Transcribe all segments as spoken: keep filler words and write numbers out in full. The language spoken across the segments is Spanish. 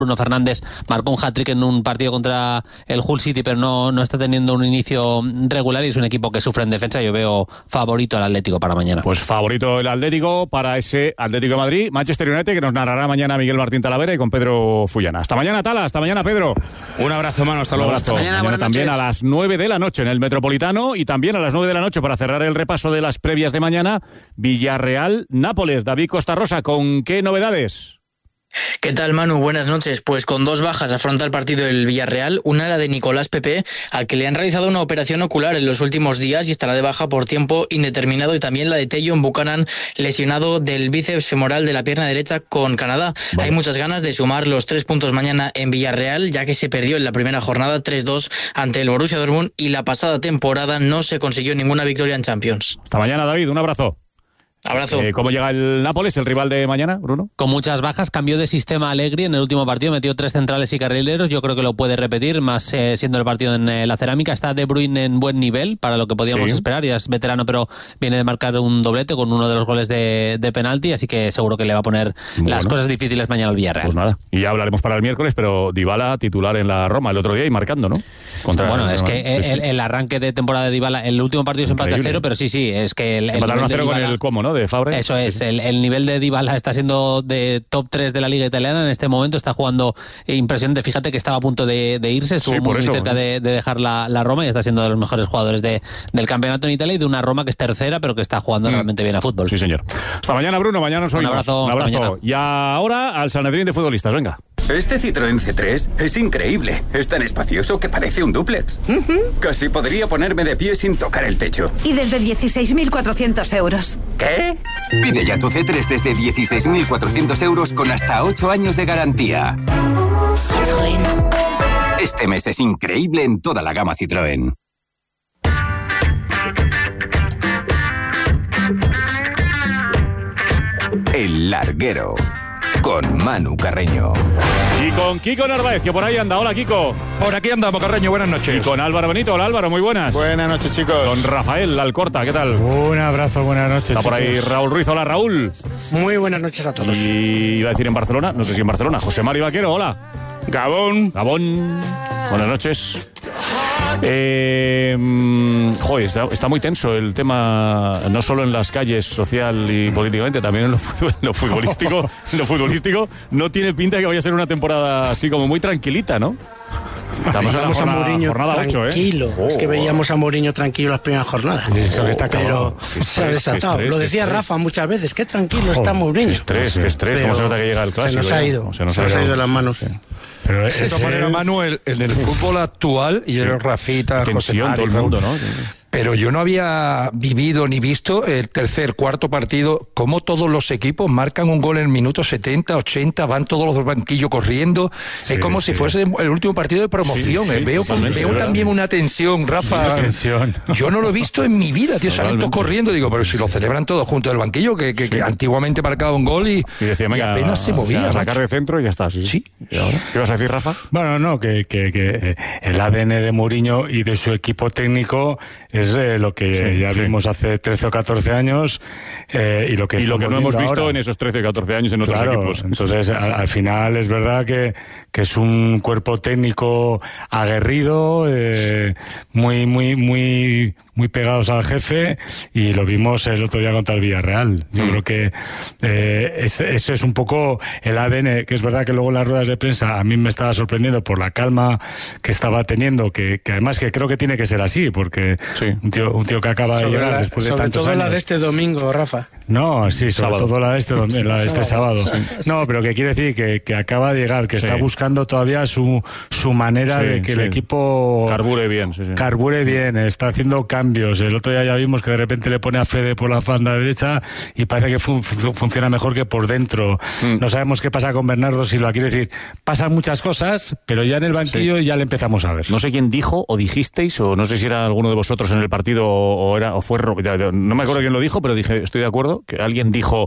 Bruno Fernández marcó un hat-trick en un partido contra el Hull City, pero no, no está teniendo un inicio regular y es un equipo que sufre en defensa. Yo veo favorito al Atlético para mañana. Pues favorito el Atlético para ese Atlético de Madrid, Manchester United, que nos narrará mañana Miguel Martín Talavera y con Pedro Fullana. Hasta mañana, Tala, hasta mañana, Pedro. Un abrazo, mano, hasta luego. Hasta mañana, mañana también noches. A las nueve de la noche en el Metropolitano y también a las nueve de la noche para cerrar el repaso de las previas de mañana, Villarreal-Nápoles. David Costarrosa, ¿con qué novedades? ¿Qué tal, Manu? Buenas noches. Pues con dos bajas afronta el partido del Villarreal, una la de Nicolás Pepe, al que le han realizado una operación ocular en los últimos días y estará de baja por tiempo indeterminado, y también la de Tayon Buchanan, lesionado del bíceps femoral de la pierna derecha con Canadá. Vale. Hay muchas ganas de sumar los tres puntos mañana en Villarreal, ya que se perdió en la primera jornada tres dos ante el Borussia Dortmund y la pasada temporada no se consiguió ninguna victoria en Champions. Hasta mañana, David. Un abrazo. Abrazo. Eh, ¿Cómo llega el Nápoles, el rival de mañana, Bruno? Con muchas bajas, cambió de sistema Allegri en el último partido, metió tres centrales y carrileros. Yo creo que lo puede repetir, más eh, siendo el partido en eh, la Cerámica. Está De Bruyne en buen nivel para lo que podíamos sí. esperar. Ya es veterano, pero viene de marcar un doblete con uno de los goles de, de penalti, así que seguro que le va a poner bueno. las cosas difíciles mañana al Villarreal. Pues nada, y ya hablaremos para el miércoles, pero Dybala titular en la Roma el otro día y marcando, ¿no? Contra bueno, el, es que sí, el, sí. el arranque de temporada de Dybala, el último partido es empate a cero, pero sí, sí, es que el, el empataron a cero con el Como, ¿no? De Fabre. Eso es. El, el nivel de Dybala está siendo de top tres de la Liga Italiana en este momento, está jugando impresionante. Fíjate que estaba a punto de, de irse, estuvo sí, muy eso, cerca de, de dejar la, la Roma y está siendo de los mejores jugadores de, del campeonato en Italia y de una Roma que es tercera, pero que está jugando mm. realmente bien a fútbol. Sí, señor. Hasta mañana, Bruno, mañana nos oímos. Un abrazo. Un abrazo. Y ahora al Sanedrín de futbolistas, venga. Este Citroën C tres es increíble. Es tan espacioso que parece un dúplex. Uh-huh. Casi podría ponerme de pie sin tocar el techo. Y desde dieciséis mil cuatrocientos euros. ¿Qué? Pide ya tu C tres desde dieciséis mil cuatrocientos euros con hasta ocho años de garantía. Citroën. Este mes es increíble en toda la gama Citroën. El Larguero. Con Manu Carreño. Y con Kiko Narváez, que por ahí anda. Hola, Kiko. Por aquí andamos, Carreño. Buenas noches. Y con Álvaro Benito. Hola, Álvaro. Muy buenas. Buenas noches, chicos. Con Rafael Alcorta. ¿Qué tal? Un abrazo. Buenas noches, Está chicos. por ahí Raúl Ruiz. Hola, Raúl. Muy buenas noches a todos. Y iba a decir en Barcelona. No sé si en Barcelona. José Mario Vaquero. Hola. Gabón. Gabón. Buenas noches. Eh, joder, está, está muy tenso el tema, no solo en las calles social y políticamente, también en lo, en lo futbolístico. En lo futbolístico no tiene pinta que vaya a ser una temporada así como muy tranquilita, ¿no? Estamos veíamos en la jornada, a Mourinho jornada tranquilo. ocho, ¿eh? Es que veíamos a Mourinho tranquilo las primeras jornadas. Eso que está pero acabado. se ha desatado. estrés, Lo decía estrés. Rafa muchas veces. Qué tranquilo está Mourinho. Qué estrés, qué estrés. Pero ¿Cómo se nota que llega el clásico? Se nos ha ido. Se nos, se nos ha ido de las manos. Sí. Pero de todas maneras, Manuel, en el fútbol actual, y sí. el Rafita, José Tensión, todo el Mario, mundo, ¿no? pero yo no había vivido ni visto el tercer, cuarto partido, cómo todos los equipos marcan un gol en el minuto setenta, ochenta, van todos los del banquillo corriendo. Sí, es como sí. si fuese el último partido de promoción. Sí, sí, veo veo también una tensión, Rafa. Tensión. Yo no lo he visto en mi vida, tío. Salen todos corriendo. Digo, pero si lo celebran todos juntos del banquillo, que, que, sí. que antiguamente marcaba un gol y, y, decía, y apenas se movía. A sacar de centro y ya está. Sí. sí. ¿Y ahora? ¿Qué vas a decir, Rafa? Bueno, no, que, que, que el A D N de Mourinho y de su equipo técnico es eh, lo que sí, ya sí. vimos hace trece o catorce años eh, y lo que, y lo que no hemos visto ahora. en esos trece o catorce años en otros claro, equipos. Entonces, al, al final es verdad que, que es un cuerpo técnico aguerrido, eh, muy, muy, muy, muy pegados al jefe, y lo vimos el otro día contra el Villarreal. Yo mm. creo que eh, ese, ese es un poco el A D N, que es verdad que luego en las ruedas de prensa a mí me estaba sorprendiendo por la calma que estaba teniendo, que, que además que creo que tiene que ser así, porque sí. un, tío, un tío que acaba de sobre llegar la, después de sobre tantos todo años. la de este domingo, Rafa. No, sí, sobre sábado. todo la de este domingo, la de este sábado. Sí. No, pero que quiere decir que, que acaba de llegar, que sí. está buscando todavía su, su manera sí, de que sí. el equipo carbure bien, sí, sí. carbure bien, está haciendo cambios. El otro día ya vimos que de repente le pone a Fede por la banda derecha y parece que fun- funciona mejor que por dentro. Mm. No sabemos qué pasa con Bernardo Silva. Quiere decir, pasan muchas cosas, pero ya en el banquillo sí. ya le empezamos a ver. No sé quién dijo o dijisteis, o no sé si era alguno de vosotros en el partido o, era, o fue... No me acuerdo quién lo dijo, pero dije, estoy de acuerdo, que alguien dijo...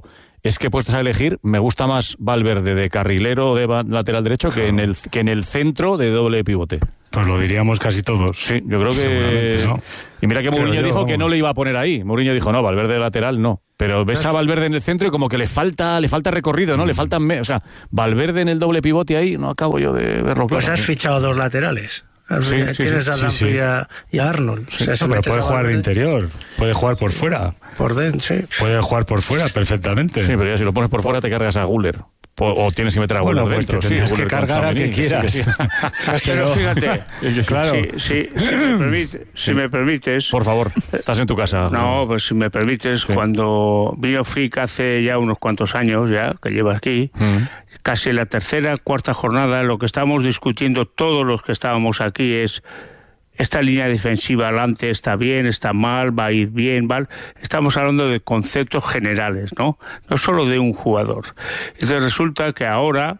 es que puestos a elegir, me gusta más Valverde de carrilero o de lateral derecho que en el que en el centro de doble pivote. Pues lo diríamos casi todos. Sí, yo creo que... ¿no? Y mira que Pero Mourinho yo, dijo vamos. que no le iba a poner ahí. Mourinho dijo, no, Valverde de lateral, no. Pero ves a Valverde en el centro y como que le falta le falta recorrido, ¿no? Le faltan... Me... O sea, Valverde en el doble pivote ahí, no acabo yo de verlo claro. Pues has fichado dos laterales. Sí, sí, Tienes sí, a Dumfries sí, sí. y a Arnold. Sí, o sea, pero puede jugar de interior, puede jugar por fuera. Por dentro, sí. Puede jugar por fuera perfectamente. Sí, pero ya si lo pones por fuera te cargas a Guller. O tienes que meter a Guller bueno, dentro. Pues tienes sí, que cargar a quien quieras. Sí, sí. Pero fíjate, claro. si, si, si, me permite, si sí. me permites... Por favor, estás en tu casa. No, pues si me permites, sí. cuando vino Flick hace ya unos cuantos años, ya que lleva aquí, mm. casi la tercera, cuarta jornada, lo que estamos discutiendo todos los que estábamos aquí es... Esta línea defensiva adelante está bien, está mal, va a ir bien, mal. Estamos hablando de conceptos generales, ¿no? No solo de un jugador. Entonces resulta que ahora,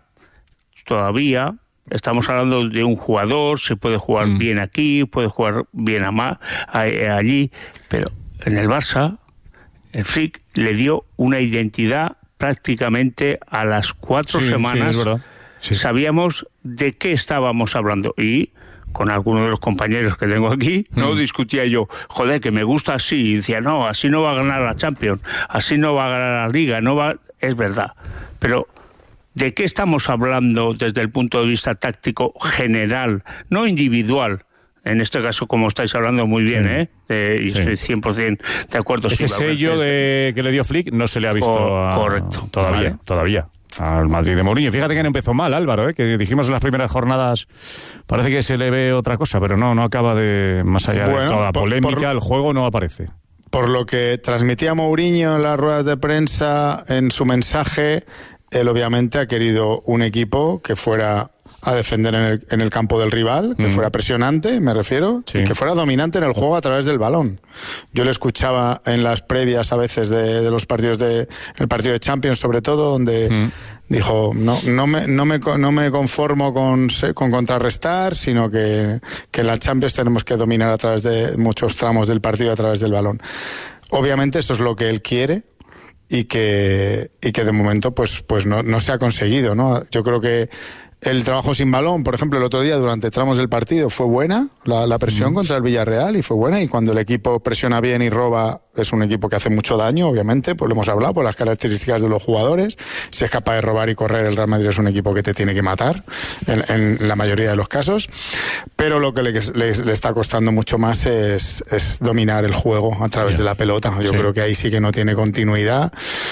todavía, estamos hablando de un jugador, se puede jugar mm. bien aquí, puede jugar bien a allí, pero en el Barça, el Flick le dio una identidad prácticamente a las cuatro sí, semanas. Sí, sí. Sabíamos de qué estábamos hablando y... con algunos de los compañeros que tengo aquí, no mm. discutía yo, joder, que me gusta así, y decía, no, así no va a ganar la Champions, así no va a ganar la Liga, no va, es verdad. Pero, ¿de qué estamos hablando desde el punto de vista táctico general, no individual? En este caso, como estáis hablando muy bien, sí. ¿eh? De, y sí. estoy cien por ciento de acuerdo. Ese sello de, que le dio Flick no se le ha visto oh, a, correcto. todavía, vale. todavía. Al Madrid de Mourinho. Fíjate que no empezó mal, Álvaro, ¿eh? Que dijimos en las primeras jornadas, parece que se le ve otra cosa, pero no, no acaba de, más allá bueno, de toda por, polémica, por, el juego no aparece. Por lo que transmitía Mourinho en las ruedas de prensa, en su mensaje, él obviamente ha querido un equipo que fuera a defender en el, en el campo del rival, que mm. fuera presionante, me refiero, sí. y que fuera dominante en el juego a través del balón. Yo le escuchaba en las previas a veces de, de los partidos de el partido de Champions, sobre todo, donde mm. dijo, no, no me, no me, no me conformo con, con contrarrestar, sino que, que en la Champions tenemos que dominar a través de muchos tramos del partido a través del balón. Obviamente eso es lo que él quiere y que, y que de momento pues, pues no, no se ha conseguido, ¿no? Yo creo que el trabajo sin balón, por ejemplo, el otro día durante tramos del partido fue buena, la, la presión mm. contra el Villarreal y fue buena, y cuando el equipo presiona bien y roba, es un equipo que hace mucho daño, obviamente, pues lo hemos hablado, por las características de los jugadores. Si es capaz de robar y correr, el Real Madrid es un equipo que te tiene que matar, en, en la mayoría de los casos, pero lo que le, le, le está costando mucho más es, es dominar el juego a través yeah. de la pelota. Yo sí. creo que ahí sí que no tiene continuidad,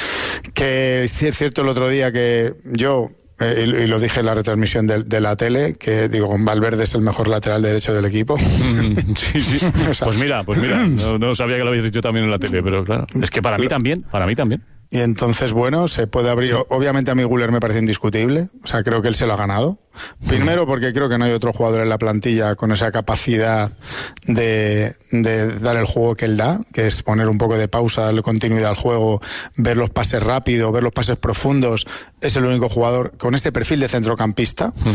que es cierto el otro día que yo... Eh, y, y lo dije en la retransmisión de, de la tele, que digo, Valverde es el mejor lateral derecho del equipo. Sí, sí. O sea, pues mira, pues mira, no, no sabía que lo habías dicho también en la tele, pero claro, es que para mí también, para mí también. Y entonces, bueno, se puede abrir... Sí. Obviamente a mí Guller me parece indiscutible. O sea, creo que él se lo ha ganado. Primero porque creo que no hay otro jugador en la plantilla con esa capacidad de, de dar el juego que él da, que es poner un poco de pausa, darle continuidad al juego, ver los pases rápidos, ver los pases profundos. Es el único jugador con ese perfil de centrocampista. Sí.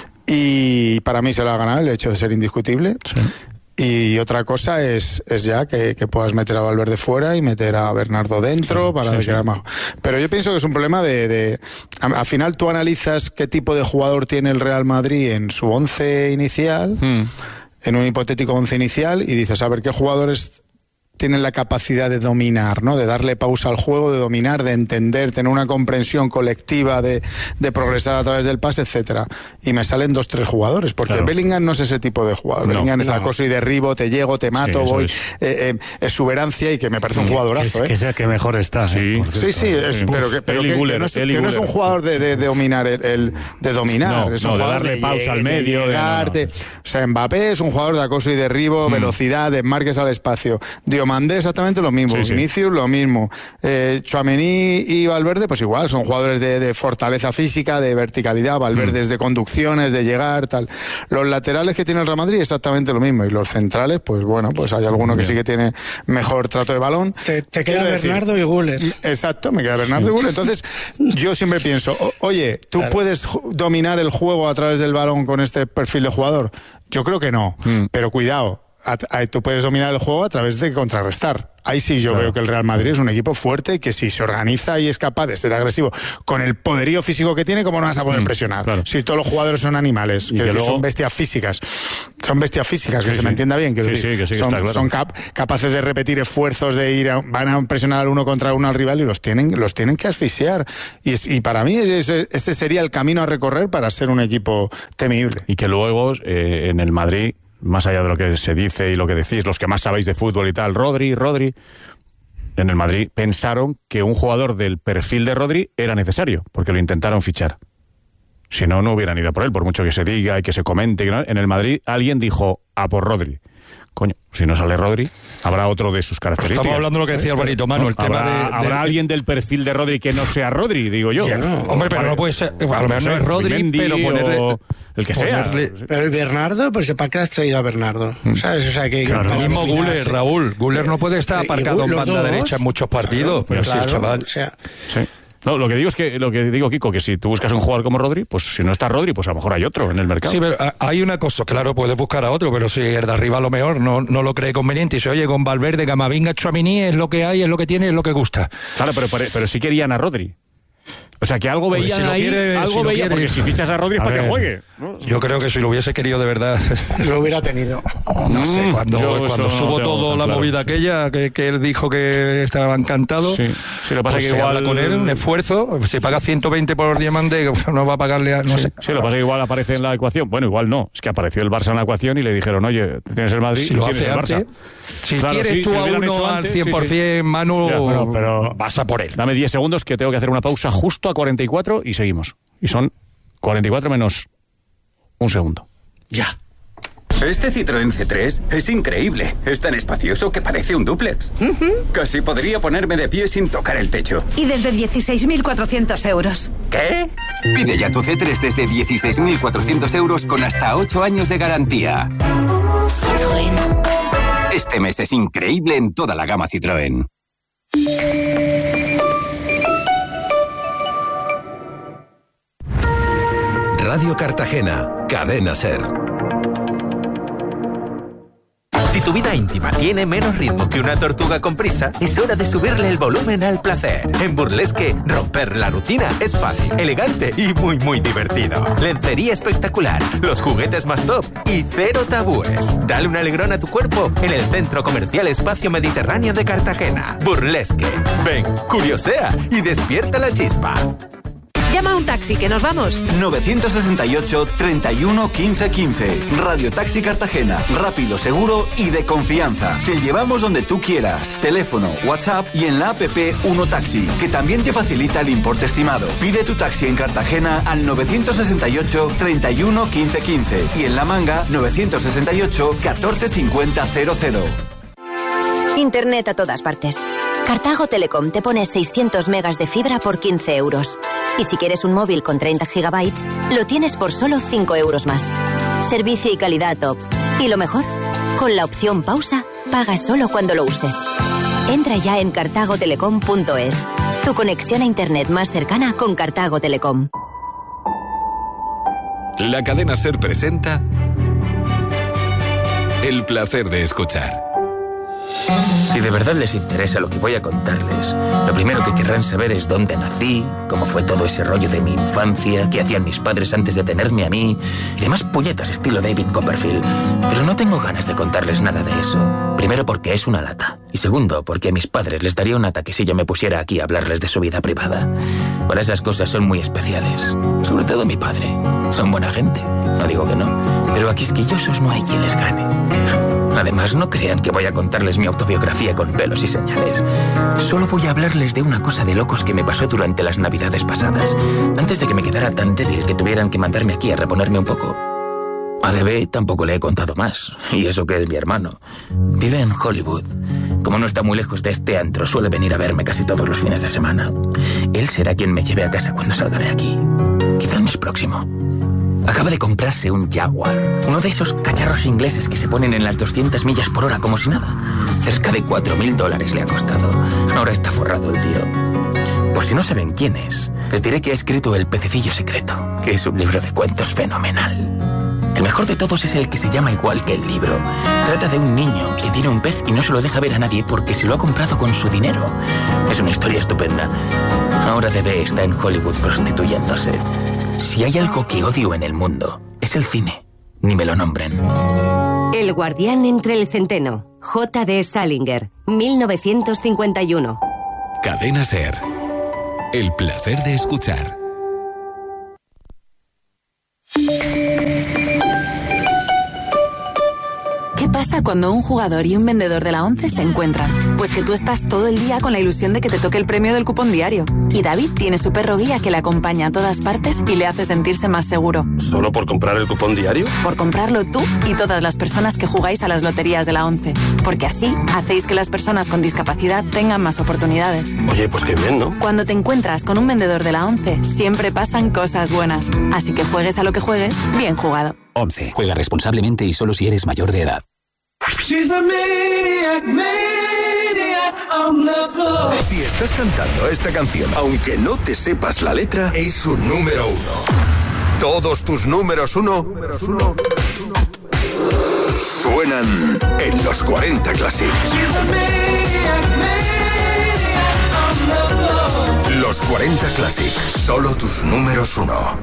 Y para mí se lo ha ganado el hecho de ser indiscutible. Sí. Y otra cosa es, es ya que, que puedas meter a Valverde fuera y meter a Bernardo dentro sí, para sí, que era más. Pero yo pienso que es un problema de, de al final tú analizas qué tipo de jugador tiene el Real Madrid en su once inicial, mm. en un hipotético once inicial, y dices, a ver, qué jugadores tienen la capacidad de dominar, ¿no? De darle pausa al juego, de dominar, de entender, tener una comprensión colectiva, de, de progresar a través del pase, etcétera. Y me salen dos, tres jugadores, porque claro. Bellingham no es ese tipo de jugador. No, Bellingham es no. acoso y derribo, te llego, te mato, sí, voy, es. Eh, eh, exuberancia, y que me parece un jugadorazo, que, ¿eh? que sea que mejor está. Sí, ¿eh? sí, sí, es, pero, que, pero que, Guller, que, no es, que no es un jugador de, de, de dominar, el, el de dominar. No, es un no, jugador de darle de pausa llegue, al medio. De llegar, de no, no. De, o sea, Mbappé es un jugador de acoso y derribo, mm. velocidad, desmarques al espacio. Diomandé exactamente lo mismo, sí, Vinicius sí. lo mismo, eh, Tchouaméni y Valverde pues igual, son jugadores de, de fortaleza física, de verticalidad. Valverde es mm. de conducciones, de llegar, tal. Los laterales que tiene el Real Madrid exactamente lo mismo, y los centrales pues bueno, pues hay alguno Bien. que sí que tiene mejor trato de balón. Te, te queda Bernardo decir, y Guller. Exacto, me queda Bernardo sí. y Guller. Entonces yo siempre pienso, o, oye, ¿tú claro. puedes dominar el juego a través del balón con este perfil de jugador? Yo creo que no, mm. pero cuidado. a, a, tú puedes dominar el juego a través de contrarrestar. Ahí sí yo claro. veo que el Real Madrid es un equipo fuerte que si se organiza y es capaz de ser agresivo con el poderío físico que tiene, ¿cómo no vas a poder mm, presionar? Claro. Si todos los jugadores son animales, que, que luego... son bestias físicas, son bestias físicas, sí, que sí. se me entienda bien, que sí, decir, sí, que sí, que son, está, claro. son cap capaces de repetir esfuerzos, de ir, a, van a presionar al uno contra uno al rival y los tienen, los tienen que asfixiar. Y, es, y para mí ese, ese sería el camino a recorrer para ser un equipo temible. Y que luego eh, en el Madrid, más allá de lo que se dice y lo que decís, los que más sabéis de fútbol y tal, Rodri, Rodri, en el Madrid pensaron que un jugador del perfil de Rodri era necesario, porque lo intentaron fichar. Si no, no hubieran ido por él, por mucho que se diga y que se comente. ¿No? En el Madrid alguien dijo, a por Rodri. Coño, si no sale Rodri, habrá otro de sus características. Estamos hablando de lo que decía Alvarito, Manu, el tema ¿Habrá, de, de... ¿Habrá alguien del perfil de Rodri que no sea Rodri, digo yo? Ya, no. Hombre, pero vale. no puede ser... A lo mejor no es Rodri, Mendy, pero ponerle... El que ponerle, sea. Pero Bernardo, pues ¿para qué has traído a Bernardo? ¿Sabes? O sea, que... Claro. El mismo Güler, Raúl. Güler no puede estar aparcado en banda dos? derecha en muchos partidos. Claro, pero claro, sí, chaval. O sea... Sí. No, lo que digo es que lo que digo, Kiko, que si tú buscas un jugador como Rodri, pues si no está Rodri, pues a lo mejor hay otro en el mercado. Sí, pero hay una cosa, claro, puedes buscar a otro, pero si el de arriba a lo mejor no, no lo cree conveniente y se oye con Valverde, Camavinga, Tchouaméni, es lo que hay, es lo que tiene, es lo que gusta. Claro, pero, pero, pero sí querían a Rodri. O sea, que algo veían si ahí, quiere, algo si veían, porque si fichas a Rodri es para que juegue. ¿No? Yo creo que si lo hubiese querido de verdad... Lo hubiera tenido. No sé, cuando, cuando subo no todo la claro, movida sí. aquella, que, que él dijo que estaba encantado, sí, sí, lo pasa pues que igual con él, un esfuerzo, si paga ciento veinte por diamante, no va a pagarle a... No sí, sé. Sí, lo que pasa es que igual aparece en la ecuación. Bueno, igual no, es que apareció el Barça en la ecuación y le dijeron, oye, tienes el Madrid, si lo tienes hace el Barça. Antes, si claro, quieres sí, tú si a uno al cien por ciento, sí, sí. Manu, ya, bueno, pero vas a por él. Dame diez segundos que tengo que hacer una pausa justo a cuarenta y cuatro y seguimos. Y son cuarenta y cuatro menos un segundo. Ya. Este Citroën C tres es increíble. Es tan espacioso que parece un dúplex. Uh-huh. Casi podría ponerme de pie sin tocar el techo. Y desde dieciséis mil cuatrocientos euros. ¿Qué? Pide ya tu C tres desde dieciséis mil cuatrocientos euros con hasta ocho años de garantía. Citroën. Este mes es increíble en toda la gama Citroën. Radio Cartagena, Cadena SER. Si tu vida íntima tiene menos ritmo que una tortuga con prisa, es hora de subirle el volumen al placer. En Burlesque, romper la rutina es fácil, elegante y muy muy divertido. Lencería espectacular, los juguetes más top y cero tabúes. Dale un alegrón a tu cuerpo en el Centro Comercial Espacio Mediterráneo de Cartagena. Burlesque. Ven, curiosea y despierta la chispa. Llama a un taxi, que nos vamos. nueve seis ocho, treinta y uno, quince, quince. Radio Taxi Cartagena. Rápido, seguro y de confianza. Te llevamos donde tú quieras. Teléfono, WhatsApp y en la app Uno Taxi, que también te facilita el importe estimado. Pide tu taxi en Cartagena al nueve seis ocho, treinta y uno, quince, quince. Y en La Manga, nueve seis ocho, catorce, cincuenta, cero cero. Internet a todas partes. Cartago Telecom te pone seiscientos megas de fibra por quince euros. Y si quieres un móvil con treinta gigabytes, lo tienes por solo cinco euros más. Servicio y calidad top. Y lo mejor, con la opción pausa, pagas solo cuando lo uses. Entra ya en cartago telecom punto es. Tu conexión a internet más cercana con Cartago Telecom. La cadena SER presenta El placer de escuchar. Si de verdad les interesa lo que voy a contarles, lo primero que querrán saber es dónde nací, cómo fue todo ese rollo de mi infancia, qué hacían mis padres antes de tenerme a mí, y demás puñetas estilo David Copperfield. Pero no tengo ganas de contarles nada de eso. Primero porque es una lata, y segundo porque a mis padres les daría un ataque si yo me pusiera aquí a hablarles de su vida privada. Por esas cosas son muy especiales, sobre todo mi padre. Son buena gente, no digo que no, pero a quisquillosos no hay quien les gane. Además, no crean que voy a contarles mi autobiografía con pelos y señales. Solo voy a hablarles de una cosa de locos que me pasó durante las navidades pasadas, antes de que me quedara tan débil que tuvieran que mandarme aquí a reponerme un poco. A D B tampoco le he contado más, y eso que es mi hermano. Vive en Hollywood. Como no está muy lejos de este antro, suele venir a verme casi todos los fines de semana. Él será quien me lleve a casa cuando salga de aquí. Quizá el mes próximo. Acaba de comprarse un Jaguar, uno de esos cacharros ingleses que se ponen en las doscientas millas por hora como si nada. Cerca de cuatro mil dólares le ha costado. Ahora está forrado el tío. Por si no saben quién es, les diré que ha escrito El Pececillo Secreto, que es un libro de cuentos fenomenal. El mejor de todos es el que se llama igual que el libro. Trata de un niño que tiene un pez y no se lo deja ver a nadie porque se lo ha comprado con su dinero. Es una historia estupenda. Ahora Bebé está en Hollywood prostituyéndose. Si hay algo que odio en el mundo, es el cine. Ni me lo nombren. El guardián entre el centeno. J D Salinger, mil novecientos cincuenta y uno. Cadena SER. El placer de escuchar. ¿Qué pasa cuando un jugador y un vendedor de la ONCE se encuentran? Pues que tú estás todo el día con la ilusión de que te toque el premio del cupón diario. Y David tiene su perro guía que le acompaña a todas partes y le hace sentirse más seguro. ¿Solo por comprar el cupón diario? Por comprarlo tú y todas las personas que jugáis a las loterías de la ONCE. Porque así hacéis que las personas con discapacidad tengan más oportunidades. Oye, pues qué bien, ¿no? Cuando te encuentras con un vendedor de la ONCE, siempre pasan cosas buenas. Así que juegues a lo que juegues, bien jugado. ONCE. Juega responsablemente y solo si eres mayor de edad. Si estás cantando esta canción, aunque no te sepas la letra, es su número uno. Todos tus números uno, números uno suenan en los cuarenta Classic. Los cuarenta Classic, solo tus números uno.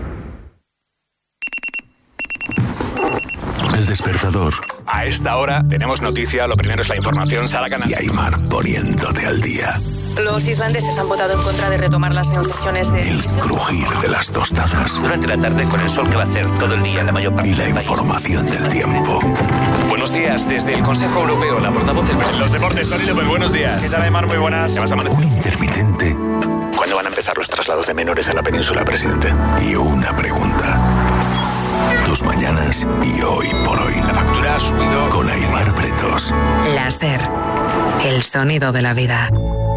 El despertador. A esta hora tenemos noticia, lo primero es la información, Sara Cana. Y Aymar poniéndote al día. Los islandeses han votado en contra de retomar las negociaciones de... El crujir de las tostadas. Durante la tarde con el sol que va a hacer todo el día en la mayor parte y la del país. Información del tiempo. Buenos días, desde el Consejo Europeo, la portavoz del presidente. Los deportes, Tony López, buenos días. ¿Qué tal, Aymar? Muy buenas. ¿Qué vas a amanecer? Un intermitente. ¿Cuándo van a empezar los traslados de menores a la península, presidente? Y una pregunta. Tus mañanas y hoy por hoy. La factura ha subido. Con Aymar Pretos. La SER, el sonido de la vida.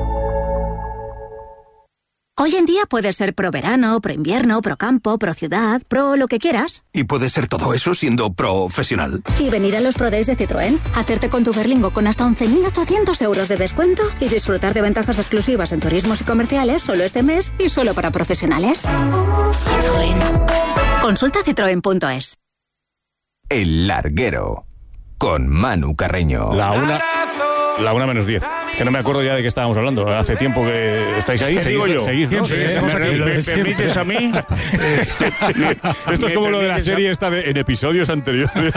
Hoy en día puedes ser pro verano, pro invierno, pro campo, pro ciudad, pro lo que quieras. Y puedes ser todo eso siendo profesional. Y venir a los Pro Days de Citroën, hacerte con tu Berlingo con hasta once mil ochocientos euros de descuento y disfrutar de ventajas exclusivas en turismos y comerciales solo este mes y solo para profesionales. Citroën. Consulta citroen punto es. El Larguero, con Manu Carreño. La una, la una menos diez. Que no me acuerdo ya de qué estábamos hablando. Hace tiempo que estáis ahí. ¿Qué seguís, digo yo? seguís, ¿no? Sí, Sí, ¿Me, aquí. ¿Me, me permites a mí? Esto es como lo de la serie esta de en episodios anteriores.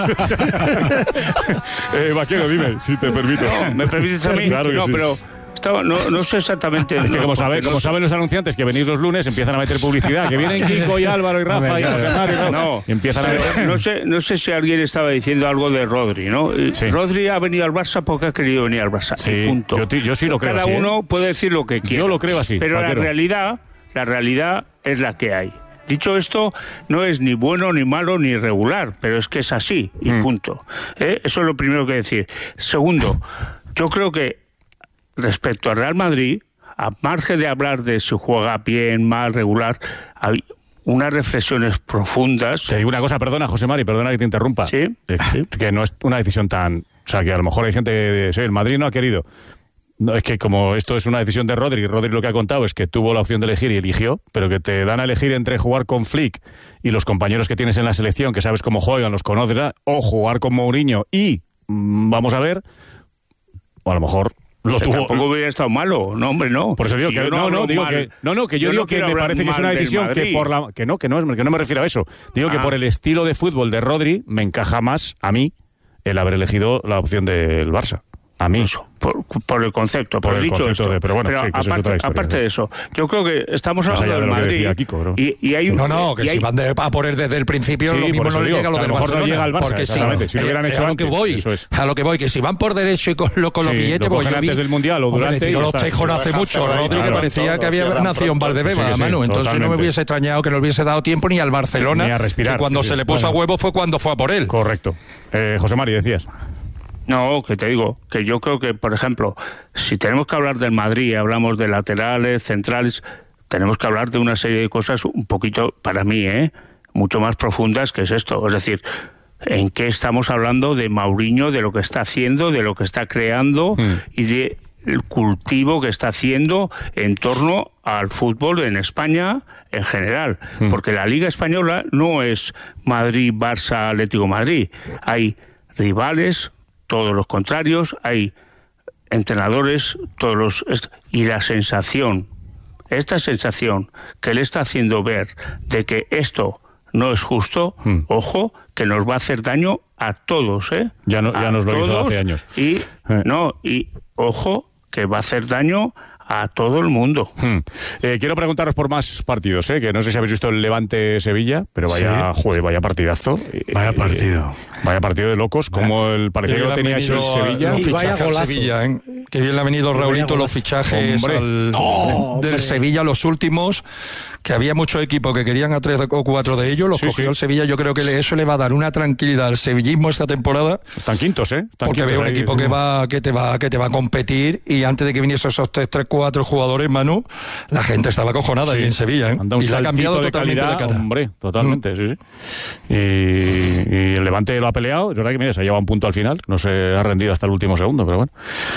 eh, Vaquero, dime, si te permito. No, ¿me permites a mí? Claro que no, sí. pero... Estaba, no, no sé exactamente. Es que no, como, sabe, no como sé. saben los anunciantes que venís los lunes, empiezan a meter publicidad. Que vienen Kiko y Álvaro y Rafa y José Mario. No, y empiezan a... no sé, no sé si alguien estaba diciendo algo de Rodri, ¿no? Sí. Rodri ha venido al Barça porque ha querido venir al Barça. Sí, punto. Yo, yo sí lo creo Cada así. uno ¿eh? puede decir lo que quiera. Yo lo creo así. Pero Vaquero. la realidad, la realidad es la que hay. Dicho esto, no es ni bueno, ni malo, ni regular, pero es que es así, y mm. punto. ¿Eh? Eso es lo primero que decir. Segundo, yo creo que respecto al Real Madrid, a margen de hablar de si juega bien, mal, regular, hay unas reflexiones profundas. Te digo una cosa, perdona, José Mari, perdona que te interrumpa. Sí, eh, sí. Que no es una decisión tan... O sea, que a lo mejor hay gente que... Sí, el Madrid no ha querido. No, es que como esto es una decisión de Rodri, Rodri lo que ha contado es que tuvo la opción de elegir y eligió, pero que te dan a elegir entre jugar con Flick y los compañeros que tienes en la selección, que sabes cómo juegan, los conoces, o jugar con Mourinho y... Mmm, vamos a ver... O a lo mejor... Lo tuvo, tampoco hubiera estado malo, no hombre, no. Por eso digo si que no, no, no, digo mal, que no, no, que yo, yo digo no que me parece que es una decisión que por la que no, que no, que no me refiero a eso. Digo ah. que por el estilo de fútbol de Rodri me encaja más a mí el haber elegido la opción del Barça. A mí. Eso, por, por el concepto, por, por el dicho concepto esto. De, pero bueno, pero sí, que aparte, eso es otra historia, aparte ¿no? de eso, yo creo que estamos hablando del Madrid. Kiko, ¿no? y, y hay un, no, no, que y si hay... van de, a poner desde el principio, sí, lo mismo no le llega a lo del Barcelona. No llega al Barça, porque exactamente. Si, si lo hubieran hecho a antes, lo que voy, eso es. A lo que voy, que si van por derecho y con, lo, con sí, los billetes, lo pues yo antes vi, del Mundial o durante. Yo los tejos no hace mucho. Rodri que parecía que había nacido en Valdebeba, Manu. Entonces no me hubiese extrañado que no hubiese dado tiempo ni al Barcelona. Ni a respirar. Cuando se le puso a huevo fue cuando fue a por él. Correcto. José Mari, decías. No, que te digo, que yo creo que, por ejemplo, si tenemos que hablar del Madrid, hablamos de laterales, centrales, tenemos que hablar de una serie de cosas un poquito, para mí, ¿eh? mucho más profundas que es esto. Es decir, ¿en qué estamos hablando de Mourinho, de lo que está haciendo, de lo que está creando mm. y de el cultivo que está haciendo en torno al fútbol en España en general, mm. porque la Liga Española no es Madrid, Barça, Atlético Madrid. Hay rivales, todos los contrarios, hay entrenadores, todos los... Y la sensación, esta sensación que le está haciendo ver de que esto no es justo, mm. ojo, que nos va a hacer daño a todos, ¿eh? Ya, no, ya nos lo hizo hace años. Y, eh. no, y ojo, que va a hacer daño a todo el mundo. Hmm. Eh, quiero preguntaros por más partidos, ¿eh? Que no sé si habéis visto el Levante-Sevilla, pero vaya, sí. joder, vaya partidazo. Vaya partido. Eh, vaya partido de locos, como el parecía que lo tenía hecho el Sevilla. Y vaya golazo. Sevilla, ¿eh? Que bien le ha venido Raulito los fichajes al, no, del Sevilla, los últimos, que había muchos equipos que querían a tres o cuatro de ellos, los sí, cogió sí. el Sevilla. Yo creo que eso le va a dar una tranquilidad al sevillismo esta temporada. Están quintos, ¿eh? Están porque quintos veo un ahí, equipo sí. que va que te va que te va a competir, y antes de que viniesen esos tres, tres, cuatro jugadores, Manu, la gente estaba acojonada sí. ahí en Sevilla, ¿eh? Anda un y le ha cambiado de totalmente calidad, la cara. Hombre, totalmente, mm. sí, sí. Y, y el Levante lo ha peleado, es verdad que mira, se ha llevado un punto al final, no se ha rendido hasta el último segundo, pero bueno.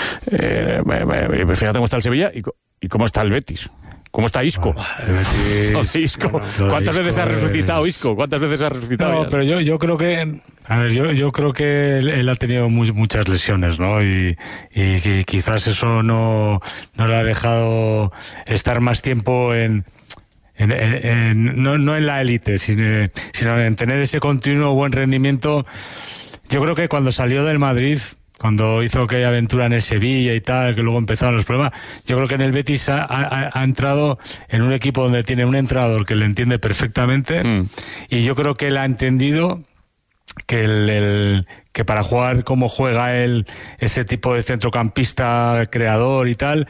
Eh, me, me, fíjate cómo está el Sevilla y, y cómo está el Betis. ¿Cómo está Isco? Oh, sí, Isco. Bueno, ¿Cuántas Isco veces ha resucitado es... Isco? ¿Cuántas veces ha resucitado? No, ya? pero yo, yo creo que... A ver, yo, yo creo que él, él ha tenido muy, muchas lesiones, ¿no? Y, y, y quizás eso no, no le ha dejado estar más tiempo en... En, en, en, no, no en la élite, sino, sino en tener ese continuo buen rendimiento. Yo creo que cuando salió del Madrid, cuando hizo aquella aventura en el Sevilla y tal, que luego empezaron los problemas, yo creo que en el Betis ha, ha, ha entrado en un equipo donde tiene un entrenador que le entiende perfectamente, mm. y yo creo que él ha entendido que el, el que para jugar como juega él, ese tipo de centrocampista creador y tal,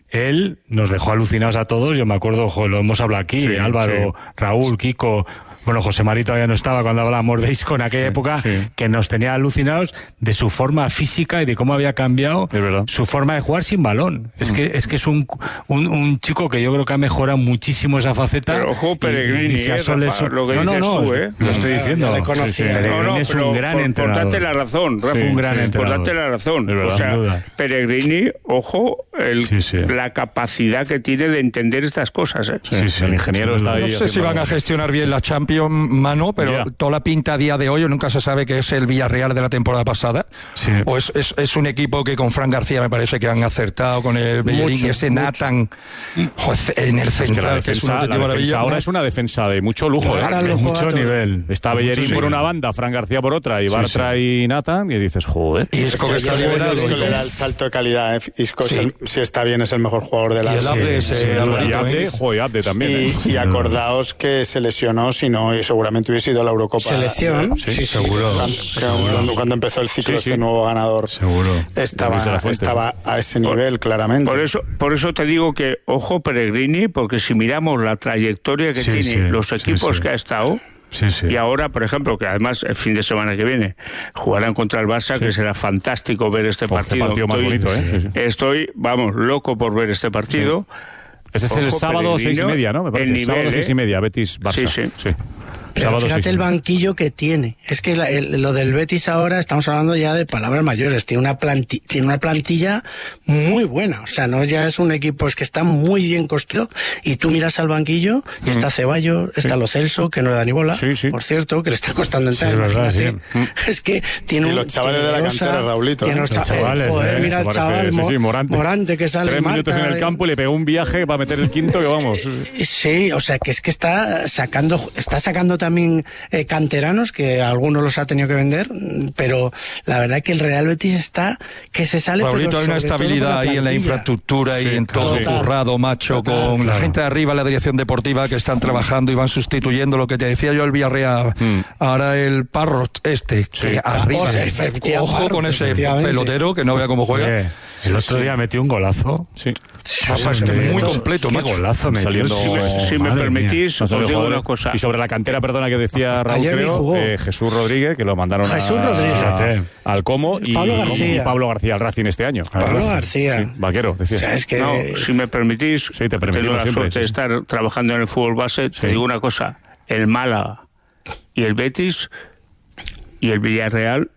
él nos dejó alucinados a todos. Yo me acuerdo, jo, lo hemos hablado aquí, sí, Álvaro, sí. Raúl, Kiko... Bueno, José Mari todavía no estaba cuando hablábamos de Isco en aquella sí, época, sí. que nos tenía alucinados de su forma física y de cómo había cambiado su forma de jugar sin balón. Es mm. que es que es un, un un chico que yo creo que ha mejorado muchísimo esa faceta. Pero ojo, Peregrini, y, y eh, Rafa, lo que no, dices no, no, tú, ¿eh? Lo estoy diciendo. Sí, sí. Peregrini no, no, es un gran por, entrenador. Por darte la razón, Rafa. Sí, un gran sí, entrenador. Por darte la razón. Verdad, o sea, Peregrini, ojo, el, sí, sí. la capacidad que tiene de entender estas cosas. ¿eh? Sí, sí, el ingeniero está ahí. No sé si van a gestionar bien la Champions, Mano, pero yeah. toda la pinta a día de hoy, nunca se sabe que es el Villarreal de la temporada pasada, sí. o es, es, es un equipo que con Fran García me parece que han acertado, con el Bellerín, ese mucho. Nathan joder, en el central, es que, defensa, que es una la defensa ahora es una defensa de mucho lujo, ¿eh? de mucho nivel. Está Bellerín por una banda, Fran García por otra, y Bartra sí, sí. y Nathan, y dices, joder. Y Isco, es que, que liberado, Isco le da el salto de calidad, ¿eh? Isco, sí. el, si está bien, es el mejor jugador de la... Y el Abde, sí, sí, y Abde, joder, Abde también. Y, ¿eh? y acordaos que se lesionó, si no, y seguramente hubiese ido a la Eurocopa. Selección. Sí, sí, seguro. Cuando, seguro. Cuando, cuando empezó el ciclo, sí, sí. este nuevo ganador, seguro. Estaba, estaba a ese nivel, por, claramente. Por eso, por eso te digo que, ojo, Peregrini, porque si miramos la trayectoria que sí, tiene, sí, los equipos sí, sí. que ha estado, sí, sí. y ahora, por ejemplo, que además el fin de semana que viene jugarán contra el Barça, sí. que será fantástico ver este por partido. Este partido más estoy, bonito, ¿eh? Sí, sí. Estoy, vamos, loco por ver este partido. Sí. Ese es ojo, el sábado seis y media, ¿no? Me parece. El, el sábado seis y media, Betis Barça. Sí, sí. sí. Pero sábado, fíjate sí, el banquillo que tiene. Es que la, el, lo del Betis ahora estamos hablando ya de palabras mayores. Tiene una planti, tiene una plantilla muy buena. O sea, no ya es un equipo, es que está muy bien construido. Y tú miras al banquillo y mm. está Ceballos, está sí. Lo Celso, que no le da ni bola, sí, sí. por cierto, que le está costando entrar. Sí, es verdad, sí. Es que tiene y un, los chavales de la cantera, Raulito. Tiene los los chavales, joder, eh, mira el chaval sí, sí, Morante. Morante que sale Tres marca, minutos en el campo y le pegó un viaje para meter el quinto que vamos. Sí, o sea, que es que está sacando, está sacando también eh, canteranos, que algunos los ha tenido que vender, pero la verdad es que el Real Betis está que se sale. Raulito, hay una estabilidad ahí en la infraestructura sí, y en todo claro. currado, macho, total, con claro. la gente de arriba, la dirección deportiva, que están trabajando y van sustituyendo lo que te decía yo el Villarreal. Mm. Ahora el Parrot este, sí. que arriba, oh, ojo con ese pelotero que no vea cómo juega. Oye, el otro día metió un golazo. Sí. O sea, muy completo, qué golazo me saliendo. Si me, si me permitís, os digo una cosa. Y sobre la cantera, perdona, que decía Raúl, creo, eh, Jesús Rodríguez, que lo mandaron Jesús a, Rodríguez. A, al Como, y Pablo García, y Pablo García al Racing este año. Pablo García. Sí, vaquero, decía. O sea, es que... No, si me permitís, sí, te tengo la siempre, suerte sí. de estar trabajando en el fútbol base, sí. te digo una cosa, el Málaga y el Betis y el Villarreal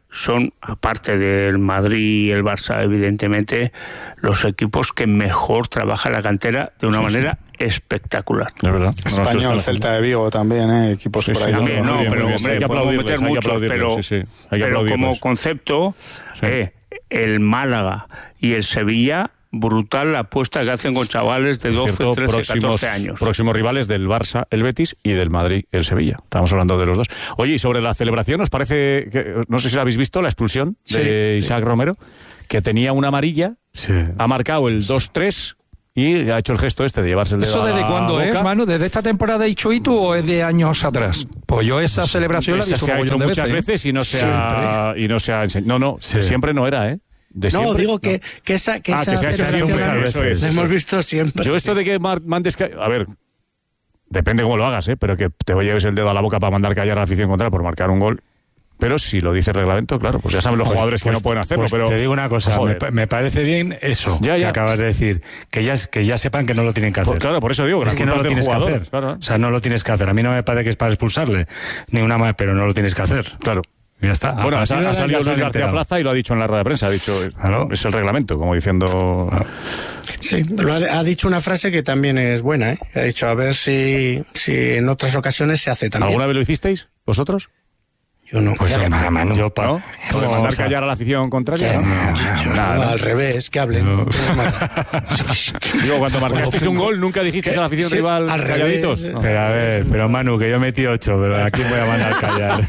son, aparte del Madrid y el Barça, evidentemente, los equipos que mejor trabaja la cantera de una sí, manera sí. espectacular. Es verdad. Español, no, Celta de Vigo también, ¿eh? Equipos sí, por ahí. Sí, también, no, pero hombre, podemos meter muchos, pero, sí, sí. pero como concepto, sí. eh, el Málaga y el Sevilla... brutal la apuesta que hacen con chavales de doce, cierto, trece, próximos, catorce años. Próximos rivales del Barça, el Betis, y del Madrid, el Sevilla. Estamos hablando de los dos. Oye, y sobre la celebración, ¿os parece que, no sé si la habéis visto, la expulsión de sí, Isaac sí. Romero, que tenía una amarilla, sí. ha marcado el dos tres y ha hecho el gesto este de llevarse el dedo ¿Eso desde cuándo boca. es, Manu? ¿Desde esta temporada de Choitu o es de años atrás? Pues yo esa celebración la he visto se ha hecho muchas veces, veces y no se ha, y no se ha enseñado. No, no, sí. siempre no era, ¿eh? No, siempre? digo que, no. que esa, que ah, esa que se ha hecho muchas veces. La hemos visto siempre. Yo esto de que mandes... A ver, depende cómo lo hagas, ¿eh? Pero que te lleves el dedo a la boca para mandar callar a la afición contraria por marcar un gol. Pero si lo dice el reglamento, claro, pues ya saben los pues, jugadores que pues, no pueden hacerlo. Pues pero te digo una cosa, me, me parece bien eso ya, ya. que acabas de decir, que ya, que ya sepan que no lo tienen que hacer. Pues claro, por eso digo, es que no lo tienes jugador, que hacer. Claro. O sea, no lo tienes que hacer. A mí no me parece que es para expulsarle, ni una más, pero no lo tienes que hacer. Claro. Ya está. Bueno, ha, ha salido Luis García Plaza y lo ha dicho en la rueda de prensa. Ha dicho, claro. es el reglamento, como diciendo... Claro. Sí, lo ha, ha dicho una frase que también es buena, ¿eh? Ha dicho, a ver si, si en otras ocasiones se hace también. ¿Alguna vez lo hicisteis, vosotros? Yo no. Pues para Manu. Yo para ¿no? ¿Para mandar callar a la afición contraria? No, no, no, nada, no, al revés, que hablen. No. Digo, cuando marcasteis un gol, ¿nunca dijisteis a la afición sí, rival calladitos? No. Pero a ver, pero Manu, que yo metí ocho, pero ¿a quién voy a mandar callar?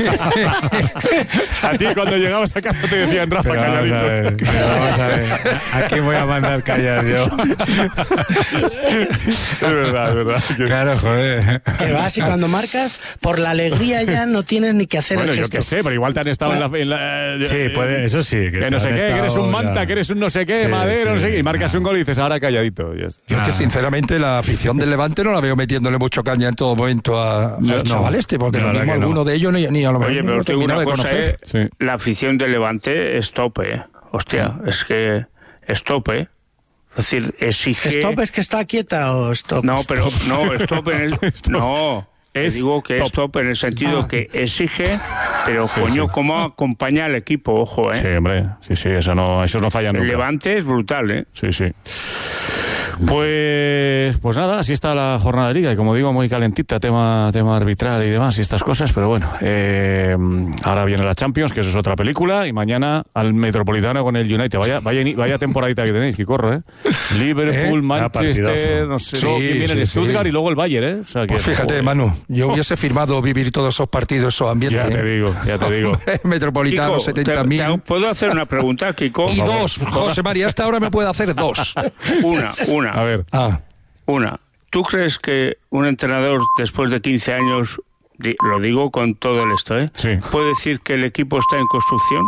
A ti cuando llegabas a casa te decían, Rafa, pero calladitos. Vamos a ver, pero vamos a ver. ¿A quién voy a mandar callar yo? Es verdad, es verdad. Que... Claro, joder. Que vas y cuando marcas, por la alegría ya no tienes ni que hacer bueno, el gesto. Yo qué sé, pero igual te han estado bueno. en la... En la sí, puede, eso sí. Que, que no sé qué, que eres un manta, ya. que eres un no sé qué, sí, madero, sí, no sé qué, y marcas un gol y dices, ahora calladito. Yo es que sinceramente la afición del Levante no la veo metiéndole mucho caña en todo momento a no, no vale este, porque no mismo alguno no. de ellos ni, ni a lo mejor. Oye, pero tengo una cosa, eh, sí. la afición del Levante es tope, eh. Hostia, sí. es que es tope, eh. Es decir, exige... ¿Stop es que está quieta o stop? No, pero no, stop en el... No... Es digo que top. es top en el sentido ah. que exige, pero sí, coño, sí. cómo acompaña al equipo, ojo, ¿eh? Sí, hombre, sí, sí, eso no, eso no falla nunca. El Levante es brutal, ¿eh? Sí, sí. Pues, pues nada, así está la jornada de Liga y como digo, muy calentita, tema, tema arbitral y demás y estas cosas, pero bueno, eh, ahora viene la Champions, que eso es otra película, y mañana al Metropolitano con el United. Vaya, vaya, vaya temporadita que tenéis, que corro, ¿eh? Liverpool, ¿Eh? Manchester, no sé, sí, luego quién viene sí, el Stuttgart sí. y luego el Bayern, ¿eh? O sea, que, pues fíjate, joder. Manu, yo hubiese firmado vivir todos esos partidos, esos ambientes. Ya te digo, ya te digo. Metropolitano, Kiko, setenta mil. ¿Puedo hacer una pregunta, Kiko? Y dos, José María, hasta ahora me puede hacer dos. Una, una. A ver. Ah. Una. ¿Tú crees que un entrenador después de quince años, lo digo con todo el esto, ¿eh? Sí. puede decir que el equipo está en construcción?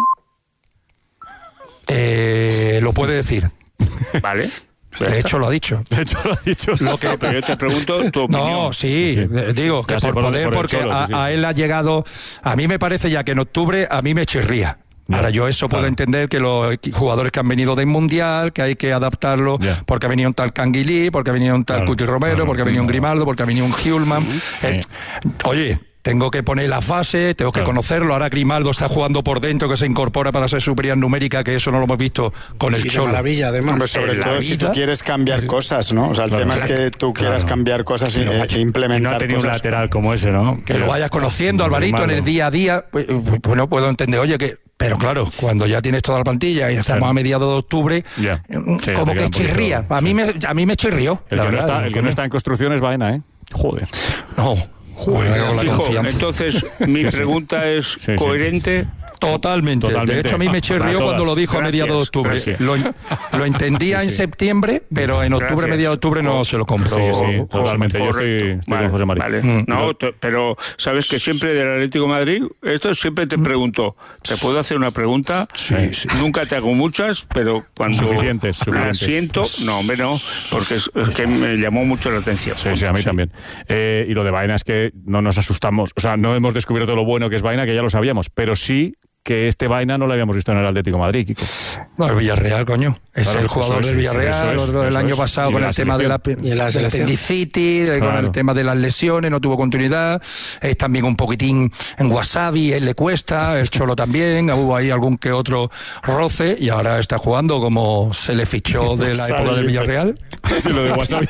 Eh, lo puede decir. Vale. De hecho lo ha dicho. De hecho lo ha dicho. Lo que... no, pero yo te pregunto tu opinión. No, sí, sí, sí. digo que por poder, por porque cholo, a, sí, sí. a él ha llegado, a mí me parece ya que en octubre a mí me chirría. Ahora yo eso puedo claro. entender que los jugadores que han venido del Mundial, que hay que adaptarlo, yeah. porque ha venido un tal Canguilí, porque ha venido un tal claro, Cuti Romero, claro, porque ha venido un Grimaldo, porque ha venido un Hjulman. Sí. Eh, oye, tengo que poner las bases, tengo que claro. conocerlo. Ahora Grimaldo está jugando por dentro, que se incorpora para ser superior numérica, que eso no lo hemos visto con el Cholo. Maravilla, además. Hombre, sobre todo si tú quieres cambiar cosas, ¿no? O sea, el claro, tema claro, es que tú claro. quieras cambiar cosas y, e implementar no tenía cosas. un lateral como ese, ¿no? Que, que lo vayas conociendo, Alvarito, en el día a día. Bueno, puedo entender, oye, que... Pero claro, cuando ya tienes toda la plantilla y estamos claro. a mediados de octubre, yeah. sí, como que chirría. A, sí. mí me, a mí me chirrió. El, que, verdad, no está, el que no está en construcción es Baena, ¿eh? Joder. No. Joder, Joder, la confianza. Entonces, mi pregunta es sí, sí. coherente. Totalmente. Totalmente. De hecho, a mí me chirrió ah, cuando lo dijo Gracias. a mediados de octubre. Sí. Lo, lo entendía sí, sí. en septiembre, pero en octubre, Gracias. mediados de octubre, no se lo compró. Sí, sí, totalmente. Yo estoy, estoy vale, con José María. Vale. Mm. No, te, pero sabes que siempre del Atlético de Madrid, esto siempre te pregunto, ¿te puedo hacer una pregunta? Sí, sí. Nunca te hago muchas, pero cuando suficientes, suficientes. la siento, no, hombre, no, porque es, es que me llamó mucho la atención. Sí, sí, a mí sí. también. Eh, y lo de Baena es que no nos asustamos, o sea, no hemos descubierto lo bueno que es Baena, que ya lo sabíamos, pero sí que este vaina no lo habíamos visto en el Atlético de Madrid, Kiko. No, el Villarreal, coño. Es claro, el jugador es, del Villarreal, es, el año es. pasado con el tema de la, de la apendicitis, claro. Con el tema de las lesiones, no tuvo continuidad. Es también un poquitín en wasabi, él le cuesta, el Cholo también, hubo ahí algún que otro roce y ahora está jugando como se le fichó de la época del Villarreal. Sí, lo de wasabi.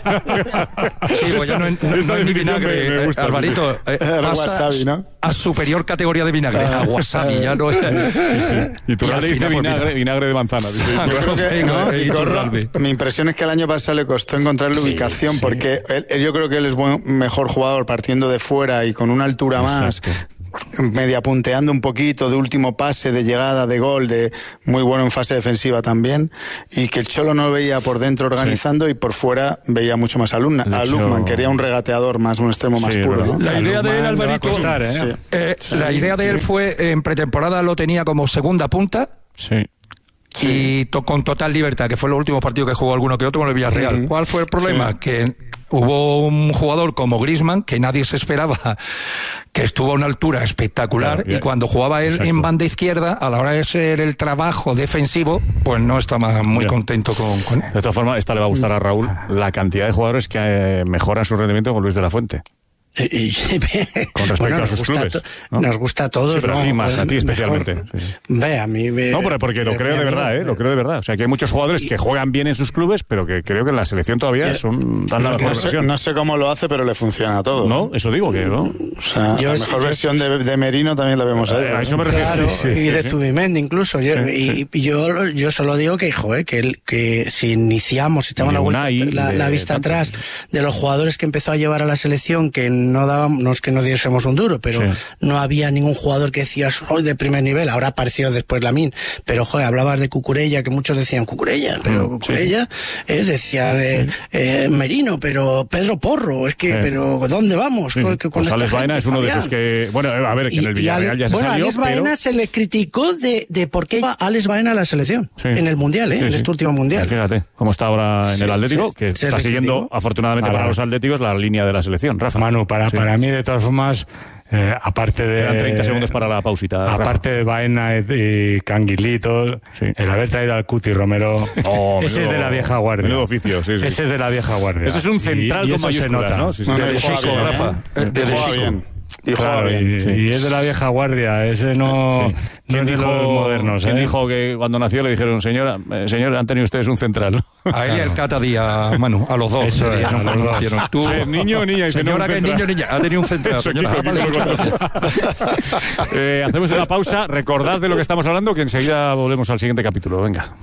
Sí, pues ya no, no, no es ni vinagre, me, me gusta, Alvarito, eh, pasa wasabi, ¿no? A superior categoría de vinagre, a wasabi, ya no es. Sí, sí. Y tú le dices vinagre, vinagre de manzana. Ah, yo creo que, ¿no? Y Corro, mi impresión es que el año pasado le costó encontrar la sí, ubicación, sí. porque él, él, yo creo que él es buen, mejor jugador partiendo de fuera y con una altura más. Exacto. Media punteando un poquito, de último pase, de llegada, de gol, de muy bueno en fase defensiva también, y que el Cholo no veía por dentro organizando sí. y por fuera veía mucho más a, Luna, a Lukman, quería un regateador más, un extremo sí, más puro, ¿no? La idea de él, Alvarito, costar, ¿eh? Sí. Eh, sí. la idea de él fue, en pretemporada lo tenía como segunda punta. Sí. Sí. Y to, con total libertad, que fue los últimos partidos que jugó alguno que otro con el Villarreal. Uh-huh. ¿Cuál fue el problema? Sí. Que hubo un jugador como Griezmann que nadie se esperaba, que estuvo a una altura espectacular, claro, y cuando jugaba él exacto. en banda izquierda, a la hora de ser el trabajo defensivo, pues no estaba muy bien. contento con, con él. De todas formas, esta le va a gustar a Raúl, la cantidad de jugadores que eh, mejoran su rendimiento con Luis de la Fuente. Y, con respecto bueno, a sus clubes, to, ¿no? Nos gusta a todos, sí, pero ¿no? a ti más, a ti especialmente. Sí. Ve, a mí me, no, pero porque lo creo de verdad, ¿eh? Lo creo de verdad. O sea, que hay muchos jugadores que juegan bien en sus clubes, pero que creo que en la selección todavía son dan la mejor no sé, versión. No sé cómo lo hace, pero le funciona a todo. No, eso digo que no. O sea, yo, la mejor yo, versión de, de Merino también la vemos ahí. A eso me refiero. Claro, sí, sí, y de sí. Zubimendi incluso. Yo, sí, y, sí. y yo, yo solo digo que, joder, que, el, que si iniciamos, si echamos la, vuelta, la, la vista tanto. atrás de los jugadores que empezó a llevar a la selección, que no dábamos, no es que no diésemos un duro, pero sí. no había ningún jugador que decías hoy de primer nivel. Ahora apareció después Lamine, pero joder, hablabas de Cucurella, que muchos decían Cucurella, pero mm, Cucurella, sí. eh, decían eh, sí. eh, Merino, pero Pedro Porro, es que, sí. pero ¿dónde vamos? Sí. Con, con pues Alex Baena es uno Fabián. de esos que, bueno, a ver, que en el Villarreal ya se bueno, salió, Alex Baena pero... se le criticó de, de por qué iba Alex Baena a la selección, sí. en el Mundial, ¿eh? Sí, en sí. este último Mundial. Fíjate cómo está ahora en sí, el Atlético, sí, que está siguiendo, criticó. afortunadamente para los Atléticos, la línea de la selección. Rafa. Manu, para, sí. para mí, de todas formas... Eh, aparte de Quedan treinta segundos para la pausita. Aparte Rafa. de Baena y, y Canguilito, sí. el haber traído al Cuti Romero, oh, ese menudo, es de la vieja guardia. Menudo oficio, sí, sí. Ese es de la vieja guardia. Ese es un central y, y con mayúsculas, ¿no? Sí, sí, no, de, de Chico, bien, Rafa. ¿eh? De, de Chico. Bien. Y, claro, y, sí. y es de la vieja guardia, ese no, sí. no es de dijo, los modernos. ¿Quién ¿eh? dijo que cuando nació le dijeron, señora, eh, señor, han tenido ustedes un central? A él y al Cata Díaz, Manu, a los dos. Eso es, no, no, no, tú, sí, niño o niña. Señora que es niño o niña, ha tenido un central. Eso, Kiko, Kiko, eh, hacemos una pausa, recordad de lo que estamos hablando, que enseguida volvemos al siguiente capítulo. Venga.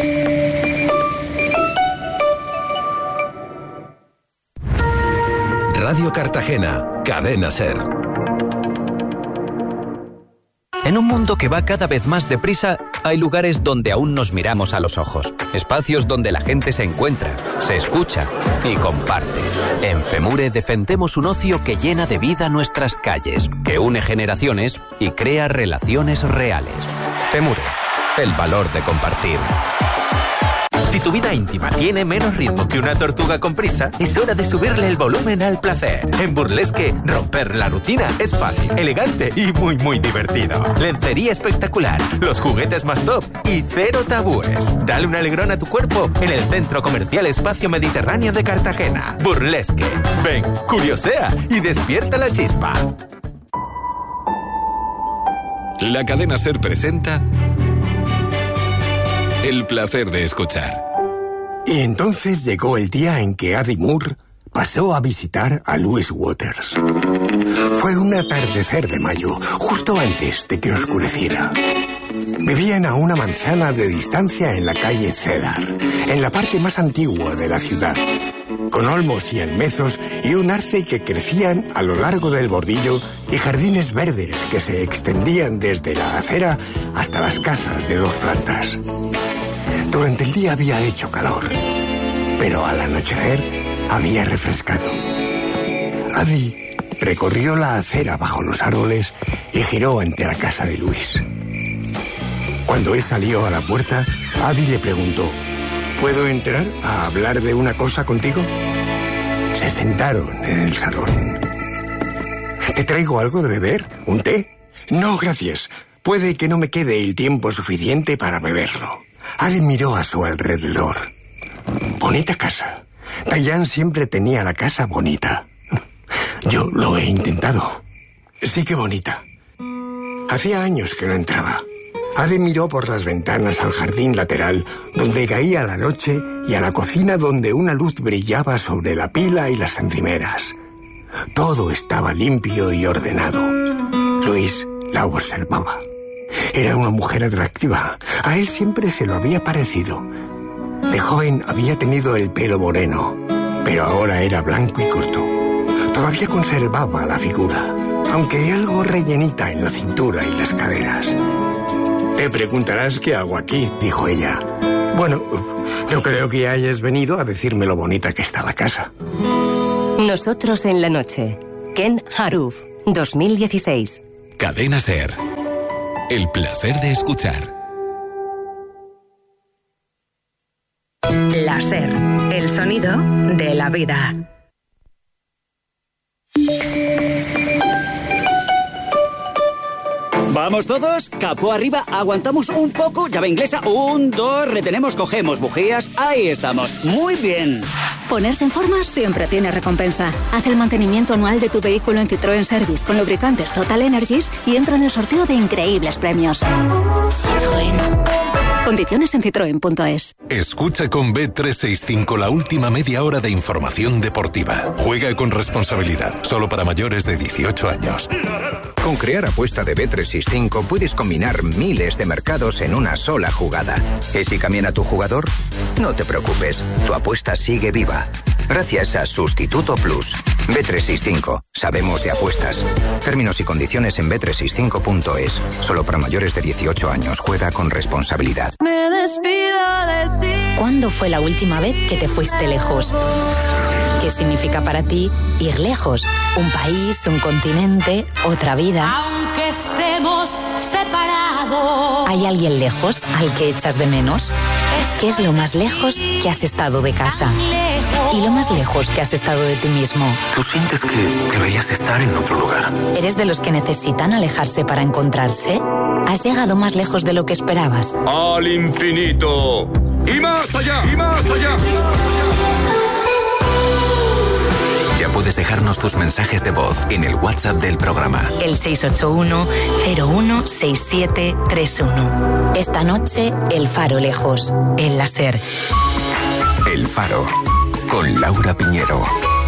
Radio Cartagena, Cadena Ser. En un mundo que va cada vez más deprisa, hay lugares donde aún nos miramos a los ojos. Espacios donde la gente se encuentra, se escucha y comparte. En FEMURE defendemos un ocio que llena de vida nuestras calles, que une generaciones y crea relaciones reales. FEMURE, el valor de compartir. Si tu vida íntima tiene menos ritmo que una tortuga con prisa, es hora de subirle el volumen al placer. En Burlesque, romper la rutina es fácil, elegante y muy muy divertido. Lencería espectacular, los juguetes más top y cero tabúes. Dale un alegrón a tu cuerpo en el Centro Comercial Espacio Mediterráneo de Cartagena. Burlesque. Ven, curiosea y despierta la chispa. La Cadena Ser presenta El placer de escuchar. Y entonces llegó el día en que Addie Moore pasó a visitar a Louis Waters. Fue un atardecer de mayo, justo antes de que oscureciera. Vivían a una manzana de distancia en la calle Cedar, en la parte más antigua de la ciudad, con olmos y almezos y un arce que crecían a lo largo del bordillo y jardines verdes que se extendían desde la acera hasta las casas de dos plantas. Durante el día había hecho calor, pero al anochecer había refrescado. Addie recorrió la acera bajo los árboles y giró ante la casa de Luis. Cuando él salió a la puerta, Addie le preguntó: ¿puedo entrar a hablar de una cosa contigo? Se sentaron en el salón. ¿Te traigo algo de beber? ¿Un té? No, gracias. Puede que no me quede el tiempo suficiente para beberlo. Adi miró a su alrededor. Bonita casa. Diane siempre tenía la casa bonita. Yo lo he intentado. Sí que bonita. Hacía años que no entraba. Adi miró por las ventanas al jardín lateral, donde caía la noche, y a la cocina, donde una luz brillaba sobre la pila y las encimeras. Todo estaba limpio y ordenado. Luis la observaba. Era una mujer atractiva. A él siempre se lo había parecido. De joven había tenido el pelo moreno, pero ahora era blanco y corto. Todavía conservaba la figura, aunque algo rellenita en la cintura y las caderas. Te preguntarás qué hago aquí, dijo ella. Bueno, no creo que hayas venido a decirme lo bonita que está la casa. Nosotros en la noche. Ken Haruf, dos mil dieciséis. Cadena SER. El placer de escuchar. La SER, el sonido de la vida. ¿Vamos todos? Capó arriba, aguantamos un poco, llave inglesa, un, dos, retenemos, cogemos bujías, ahí estamos, muy bien. Ponerse en forma siempre tiene recompensa. Haz el mantenimiento anual de tu vehículo en Citroën Service con lubricantes Total Energies y entra en el sorteo de increíbles premios. Citroën. Condiciones en citroen punto es. Escucha con B trescientos sesenta y cinco la última media hora de información deportiva. Juega con responsabilidad, solo para mayores de dieciocho años. Con Crear Apuesta de B trescientos sesenta y cinco puedes combinar miles de mercados en una sola jugada. ¿Y si cambian a tu jugador? No te preocupes, tu apuesta sigue viva. Gracias a Sustituto Plus. B trescientos sesenta y cinco. Sabemos de apuestas. Términos y condiciones en B trescientos sesenta y cinco punto es. Solo para mayores de dieciocho años. Juega con responsabilidad. Me despido de ti. ¿Cuándo fue la última vez que te fuiste lejos? ¿Qué significa para ti ir lejos? Un país, un continente, otra vida. Aunque estemos separados. ¿Hay alguien lejos al que echas de menos? ¿Qué es lo más lejos que has estado de casa? ¿Y lo más lejos que has estado de ti mismo? ¿Tú sientes que deberías estar en otro lugar? ¿Eres de los que necesitan alejarse para encontrarse? ¿Has llegado más lejos de lo que esperabas? ¡Al infinito! ¡Y más allá! ¡Y más allá! Ya puedes dejarnos tus mensajes de voz en el WhatsApp del programa. El seis ocho uno, cero uno seis siete tres uno. Esta noche, El Faro lejos, en la SER. El Faro, con Laura Piñero.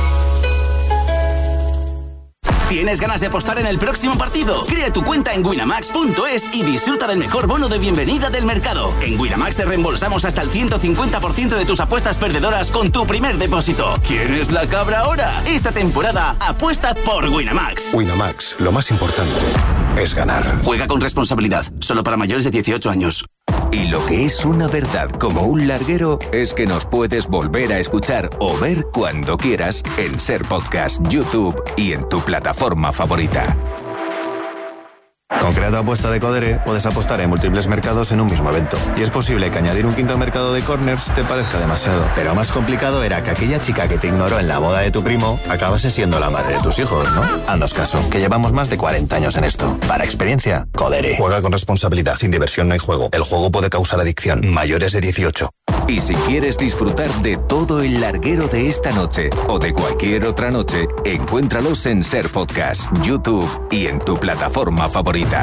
¿Tienes ganas de apostar en el próximo partido? Crea tu cuenta en winamax punto es y disfruta del mejor bono de bienvenida del mercado. En Winamax te reembolsamos hasta el ciento cincuenta por ciento de tus apuestas perdedoras con tu primer depósito. ¿Quién es la cabra ahora? Esta temporada apuesta por Winamax. Winamax, lo más importante es ganar. Juega con responsabilidad, solo para mayores de dieciocho años. Y lo que es una verdad como un larguero es que nos puedes volver a escuchar o ver cuando quieras en SER Podcast, YouTube y en tu plataforma favorita. Con Crear Apuesta de Codere puedes apostar en múltiples mercados en un mismo evento. Y es posible que añadir un quinto mercado de corners te parezca demasiado. Pero más complicado era que aquella chica que te ignoró en la boda de tu primo acabase siendo la madre de tus hijos, ¿no? Haznos caso, que llevamos más de cuarenta años en esto. Para experiencia, Codere. Juega con responsabilidad. Sin diversión no hay juego. El juego puede causar adicción. Mayores de dieciocho. Y si quieres disfrutar de todo el larguero de esta noche o de cualquier otra noche, encuéntralos en SER Podcast, YouTube y en tu plataforma favorita.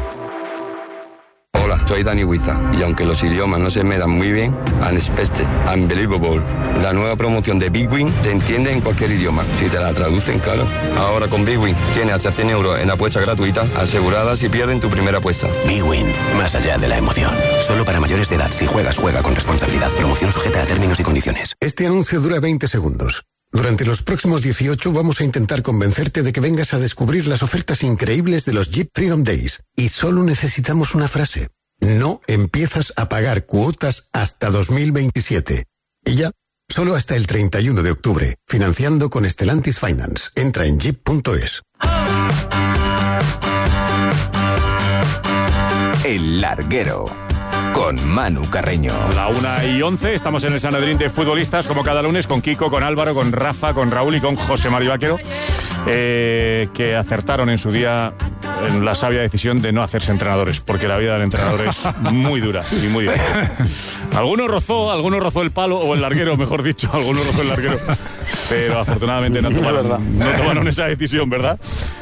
Hola, soy Dani Huiza y aunque los idiomas no se me dan muy bien, Unexpected, Unbelievable, la nueva promoción de Big Win te entiende en cualquier idioma, si te la traducen, claro. Ahora con Big Win tienes hasta cien euros en apuestas gratuitas aseguradas si pierden tu primera apuesta. Big Win, más allá de la emoción. Solo para mayores de edad. Si juegas, juega con responsabilidad. Promoción sujeta a términos y condiciones. Este anuncio dura veinte segundos. Durante los próximos dieciocho vamos a intentar convencerte de que vengas a descubrir las ofertas increíbles de los Jeep Freedom Days. Y solo necesitamos una frase. No empiezas a pagar cuotas hasta dos mil veintisiete. Y ya, solo hasta el treinta y uno de octubre. Financiando con Stellantis Finance. Entra en jeep punto es. El Larguero. Con Manu Carreño. La una y once, estamos en el Sanedrín de futbolistas, como cada lunes, con Kiko, con Álvaro, con Rafa, con Raúl y con José Mario Vaquero, eh, que acertaron en su día en la sabia decisión de no hacerse entrenadores, porque la vida del entrenador es muy dura y muy difícil. Algunos rozó, algunos rozó el palo, o el larguero, mejor dicho, algunos rozó el larguero, pero afortunadamente no tomaron, no tomaron esa decisión, ¿verdad?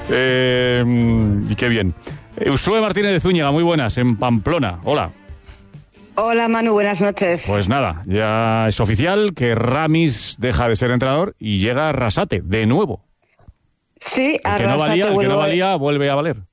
Eh, y qué bien. Uxue Martínez de Zúñiga, muy buenas, en Pamplona. Hola. Hola Manu, buenas noches. Pues nada, ya es oficial que Ramis deja de ser entrenador y llega Arrasate, de nuevo. Sí, el que, no valía, el que no valía vuelve a valer.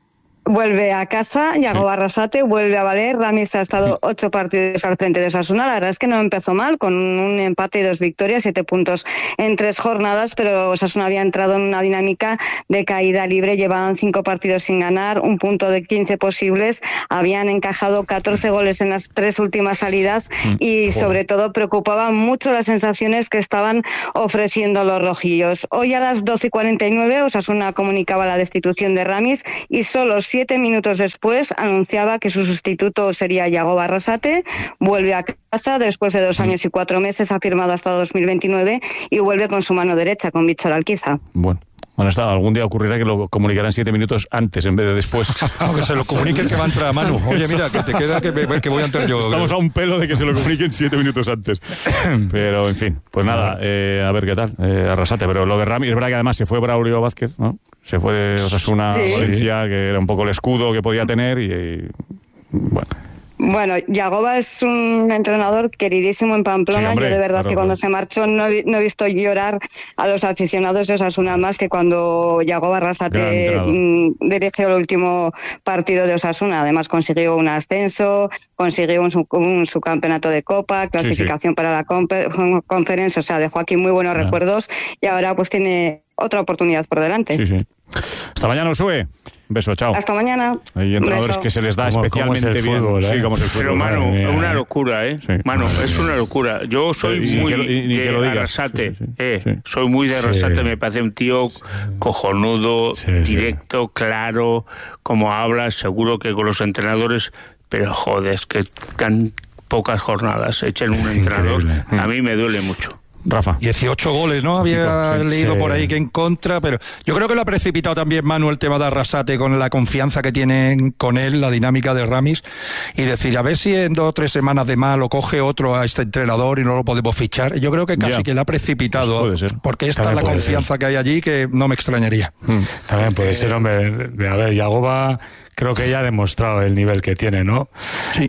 Vuelve a casa, Yago Arrasate, vuelve a valer. Ramis ha estado ocho partidos al frente de Osasuna. La verdad es que no empezó mal, con un empate y dos victorias, siete puntos en tres jornadas, pero Osasuna había entrado en una dinámica de caída libre. Llevaban cinco partidos sin ganar, un punto de quince posibles. Habían encajado catorce goles en las tres últimas salidas y, sobre todo, preocupaban mucho las sensaciones que estaban ofreciendo los rojillos. Hoy a las doce y cuarenta y nueve Osasuna comunicaba la destitución de Ramis y solo siete minutos después anunciaba que su sustituto sería Yago Arrasate. Vuelve a casa después de dos años y cuatro meses, ha firmado hasta dos mil veintinueve y vuelve con su mano derecha, con Víctor Alquiza. Bueno. Bueno, está, algún día ocurrirá que lo comunicarán siete minutos antes en vez de después. Que se lo comuniquen que va a entrar a Manu. Oye, mira, que te queda que, me, que voy a entrar yo. Estamos a un pelo de que se lo comuniquen siete minutos antes. Pero, en fin, pues nada, eh, a ver qué tal. Eh, Arrasate, pero lo de Ramis, es verdad que además se fue Braulio Vázquez, ¿no? Se fue de Osasuna a sí. Valencia, que era un poco el escudo que podía tener y, y bueno... Bueno, Yagoba es un entrenador queridísimo en Pamplona. Sí, hombre, yo de verdad claro, que cuando claro. se marchó no he, no he visto llorar a los aficionados de Osasuna más que cuando Yagoba Arrasate dirigió el último partido de Osasuna. Además consiguió un ascenso, consiguió un, un subcampeonato de Copa, clasificación sí, sí. para la Conference, o sea, dejó aquí muy buenos ah. recuerdos y ahora pues tiene otra oportunidad por delante. Sí, sí. Hasta mañana, Uxue. Un beso, chao. Hasta mañana. Hay entrenadores que se les da ¿Cómo, especialmente cómo es el bien. Fútbol, ¿eh? Sí, como es el fútbol. Pero, Manu, es una locura, ¿eh? Sí. Manu, es una locura. Yo soy sí, muy que lo, y, de que Arrasate. Sí, sí, eh, sí. Soy muy de Arrasate. Sí. Me parece un tío cojonudo, sí, directo, sí. claro, como habla, seguro que con los entrenadores, pero joder, es que tan pocas jornadas echen un es entrenador. Increíble. A mí me duele mucho. Rafa. dieciocho goles, ¿no? Había sí, leído sí. por ahí que en contra, pero yo creo que lo ha precipitado también Manu el tema de Arrasate con la confianza que tienen con él, la dinámica de Ramis, y decir, a ver si en dos o tres semanas de más lo coge otro a este entrenador y no lo podemos fichar. Yo creo que casi yeah. que le ha precipitado, pues puede ser. Porque esta es la confianza ser. que hay allí que no me extrañaría. Hmm. También puede eh, ser, hombre, a ver, Yagoba... Creo que ya ha demostrado el nivel que tiene, ¿no? Sí.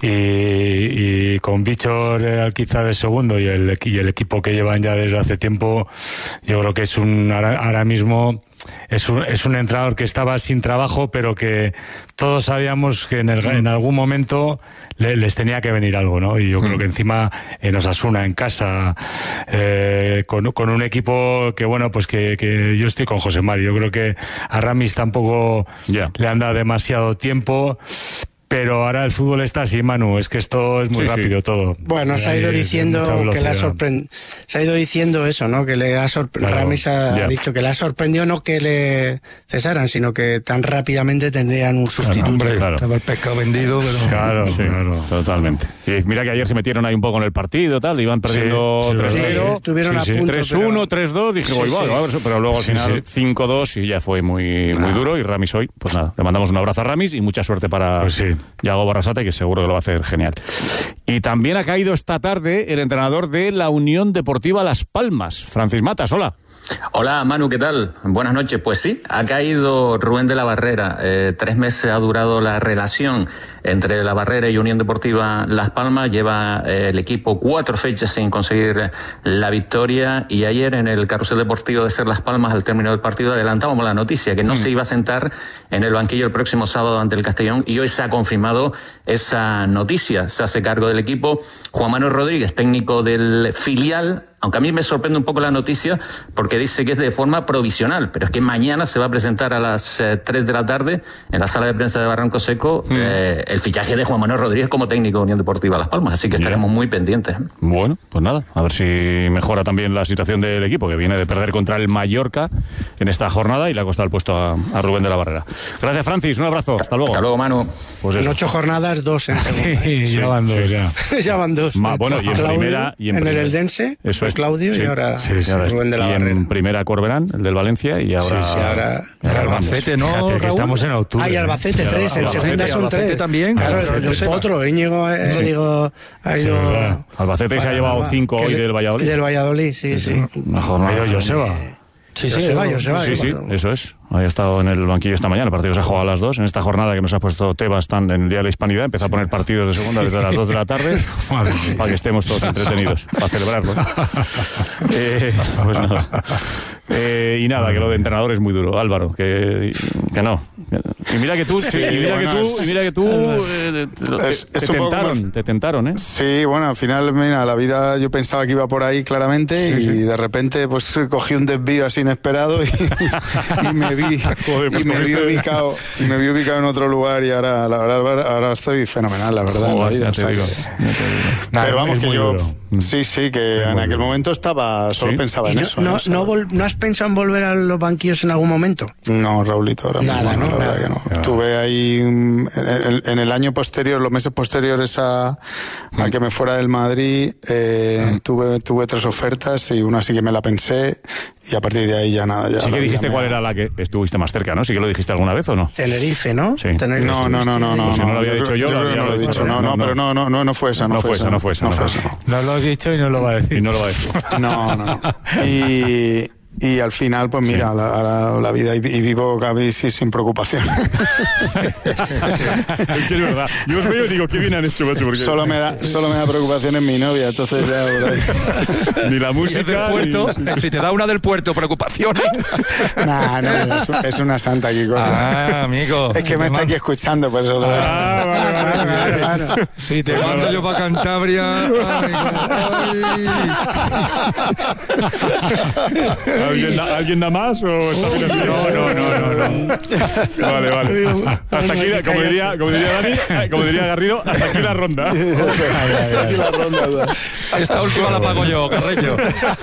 Y, y con Víctor Alquiza de segundo y el, y el equipo que llevan ya desde hace tiempo, yo creo que es un ahora, ahora mismo es un, es un entrenador que estaba sin trabajo, pero que todos sabíamos que en, el, en algún momento le, les tenía que venir algo, ¿no? Y yo creo que encima en Osasuna, en casa, eh, con, con un equipo que, bueno, pues que, que yo estoy con José Mari. Yo creo que a Ramis tampoco yeah. le han dado demasiado tiempo. Pero ahora el fútbol está así, Manu, es que esto es muy sí, rápido sí. todo. Bueno, se ha ido diciendo que le ha sorprendido, se ha ido diciendo eso, ¿no? Que le ha sorprendido, claro, Ramis ha yeah. dicho que le ha sorprendido no que le cesaran, sino que tan rápidamente tendrían un sustituto. Claro, hombre, claro. Estaba el pescado vendido, pero... Claro, sí, claro, totalmente. Y mira que ayer se metieron ahí un poco en el partido, tal, iban perdiendo sí, sí, tres cero, sí, estuvieron sí, a punto, tres uno, tres dos, dije, sí, igual, sí. pero luego al final sí, sí. cinco dos y ya fue muy, muy duro, y Ramis hoy, pues nada, le mandamos un abrazo a Ramis y mucha suerte para pues sí. Yago Arrasate, que seguro que lo va a hacer genial. Y también ha caído esta tarde el entrenador de la Unión Deportiva Las Palmas, Francis Matas, hola. Hola Manu, ¿qué tal? Buenas noches. Pues sí, ha caído Rubén de la Barrera. Eh, tres meses ha durado la relación entre La Barrera y Unión Deportiva Las Palmas. Lleva eh, el equipo cuatro fechas sin conseguir la victoria, y ayer en el carrusel deportivo de Ser Las Palmas, al término del partido, adelantábamos la noticia que no mm. se iba a sentar en el banquillo el próximo sábado ante el Castellón, y hoy se ha confirmado esa noticia. Se hace cargo del equipo Juan Manuel Rodríguez, técnico del filial, aunque a mí me sorprende un poco la noticia porque dice que es de forma provisional, pero es que mañana se va a presentar a las eh, tres de la tarde en la sala de prensa de Barranco Seco mm. eh, el fichaje de Juan Manuel Rodríguez como técnico de Unión Deportiva Las Palmas, así que estaremos yeah. muy pendientes. Bueno, pues nada, a ver si mejora también la situación del equipo, que viene de perder contra el Mallorca en esta jornada y le ha costado el puesto a, a Rubén de la Barrera. Gracias, Francis, un abrazo, hasta luego. Hasta luego, Manu. Pues en ocho jornadas, dos en segunda. Sí, ya van dos, ya. ya van dos. Ma, bueno, y en Claudio, primera y en, en primera. el Eldense. Eso es. Claudio sí, y ahora sí, sí, ahora Rubén de la Barrera. Y en primera Corberán, el del Valencia, y ahora... Sí, sí, ahora... El Albacete, ¿no, Fíjate, que estamos en octubre. Ah, y Albacete ¿eh? tres, el segunda son tres. Albacete también. Claro, Albacete, yo sé otro, Íñigo, eh, sí. digo, ha ido... Sí, Albacete se ha llevado cinco hoy del Valladolid. Del Valladolid, sí, sí. Mejor no. Joseba. Sí, sí, Joseba, Joseba. Sí, sí, eso es. Había estado en el banquillo esta mañana, el partido se ha jugado a las dos. En esta jornada que nos ha puesto Tebas tan en el Día de la Hispanidad, empezó a poner partidos de segunda desde las dos de la tarde para que estemos todos entretenidos, para celebrarlo. eh, pues nada. Eh, y nada, que lo de entrenador es muy duro, Álvaro, que, que no. Y mira que tú, sí, y mira que tú, y mira que tú eh, te, es, te, es te tentaron, como... te tentaron, ¿eh? Sí, bueno, al final, mira, la vida yo pensaba que iba por ahí claramente, sí, y sí. de repente pues cogí un desvío así inesperado y, y me vi Joder, pues y me vi ubicado y me vi ubicado en otro lugar y ahora la verdad ahora estoy fenomenal, la verdad. Joder, en la vida, te digo, que... Pero vamos, que yo duro. sí, sí, que en aquel duro. momento estaba solo ¿Sí? pensaba en no, eso. No, no, no, vol- ¿No has pensado en volver a los banquillos en algún momento? No, Raulito, ahora Nada, mismo, ¿no? la verdad Nada. que no. Claro. Tuve ahí en el, en el año posterior, los meses posteriores a, a que me fuera del Madrid, eh, tuve tuve tres ofertas y una sí que me la pensé y a partir de ahí ya nada. Ya sí que dijiste cuál era la que estuviste más cerca, ¿no? Sí que lo dijiste alguna vez o no. Tenerife, ¿no? Sí. Tenerife, no, no, no, no, no. Si no lo había dicho yo, yo lo había no lo he dicho. dicho. No, no, pero no, no, no, no fue esa, no, no fue esa, no fue esa, no fue esa. No lo has dicho y no lo va a decir. Y no lo va a decir. No, no. Y Y al final, pues mira, sí. la, la, la vida y, y vivo casi sin preocupación. Es que es verdad. Yo os veo y digo, qué bien han hecho, macho. Porque... Solo me da, solo me da preocupación en mi novia, entonces ya por ahí. Ni la música. Del puerto, ni... Si te da una del puerto, preocupaciones. Nah, no, es, es una santa aquí. Ah, amigo. Es que me está aquí escuchando, por eso lo Ah, vale, vale, vale, vale. Claro. Si te mando vale. yo para Cantabria. Ay, ay. ¿Alguien, ¿Alguien da más o está bien así? No, no, no, no, no. Vale, vale. Hasta aquí, como diría, como diría Dani, como diría Garrido, hasta aquí la ronda. Hasta aquí la ronda. Esta última la pago yo, Carreño.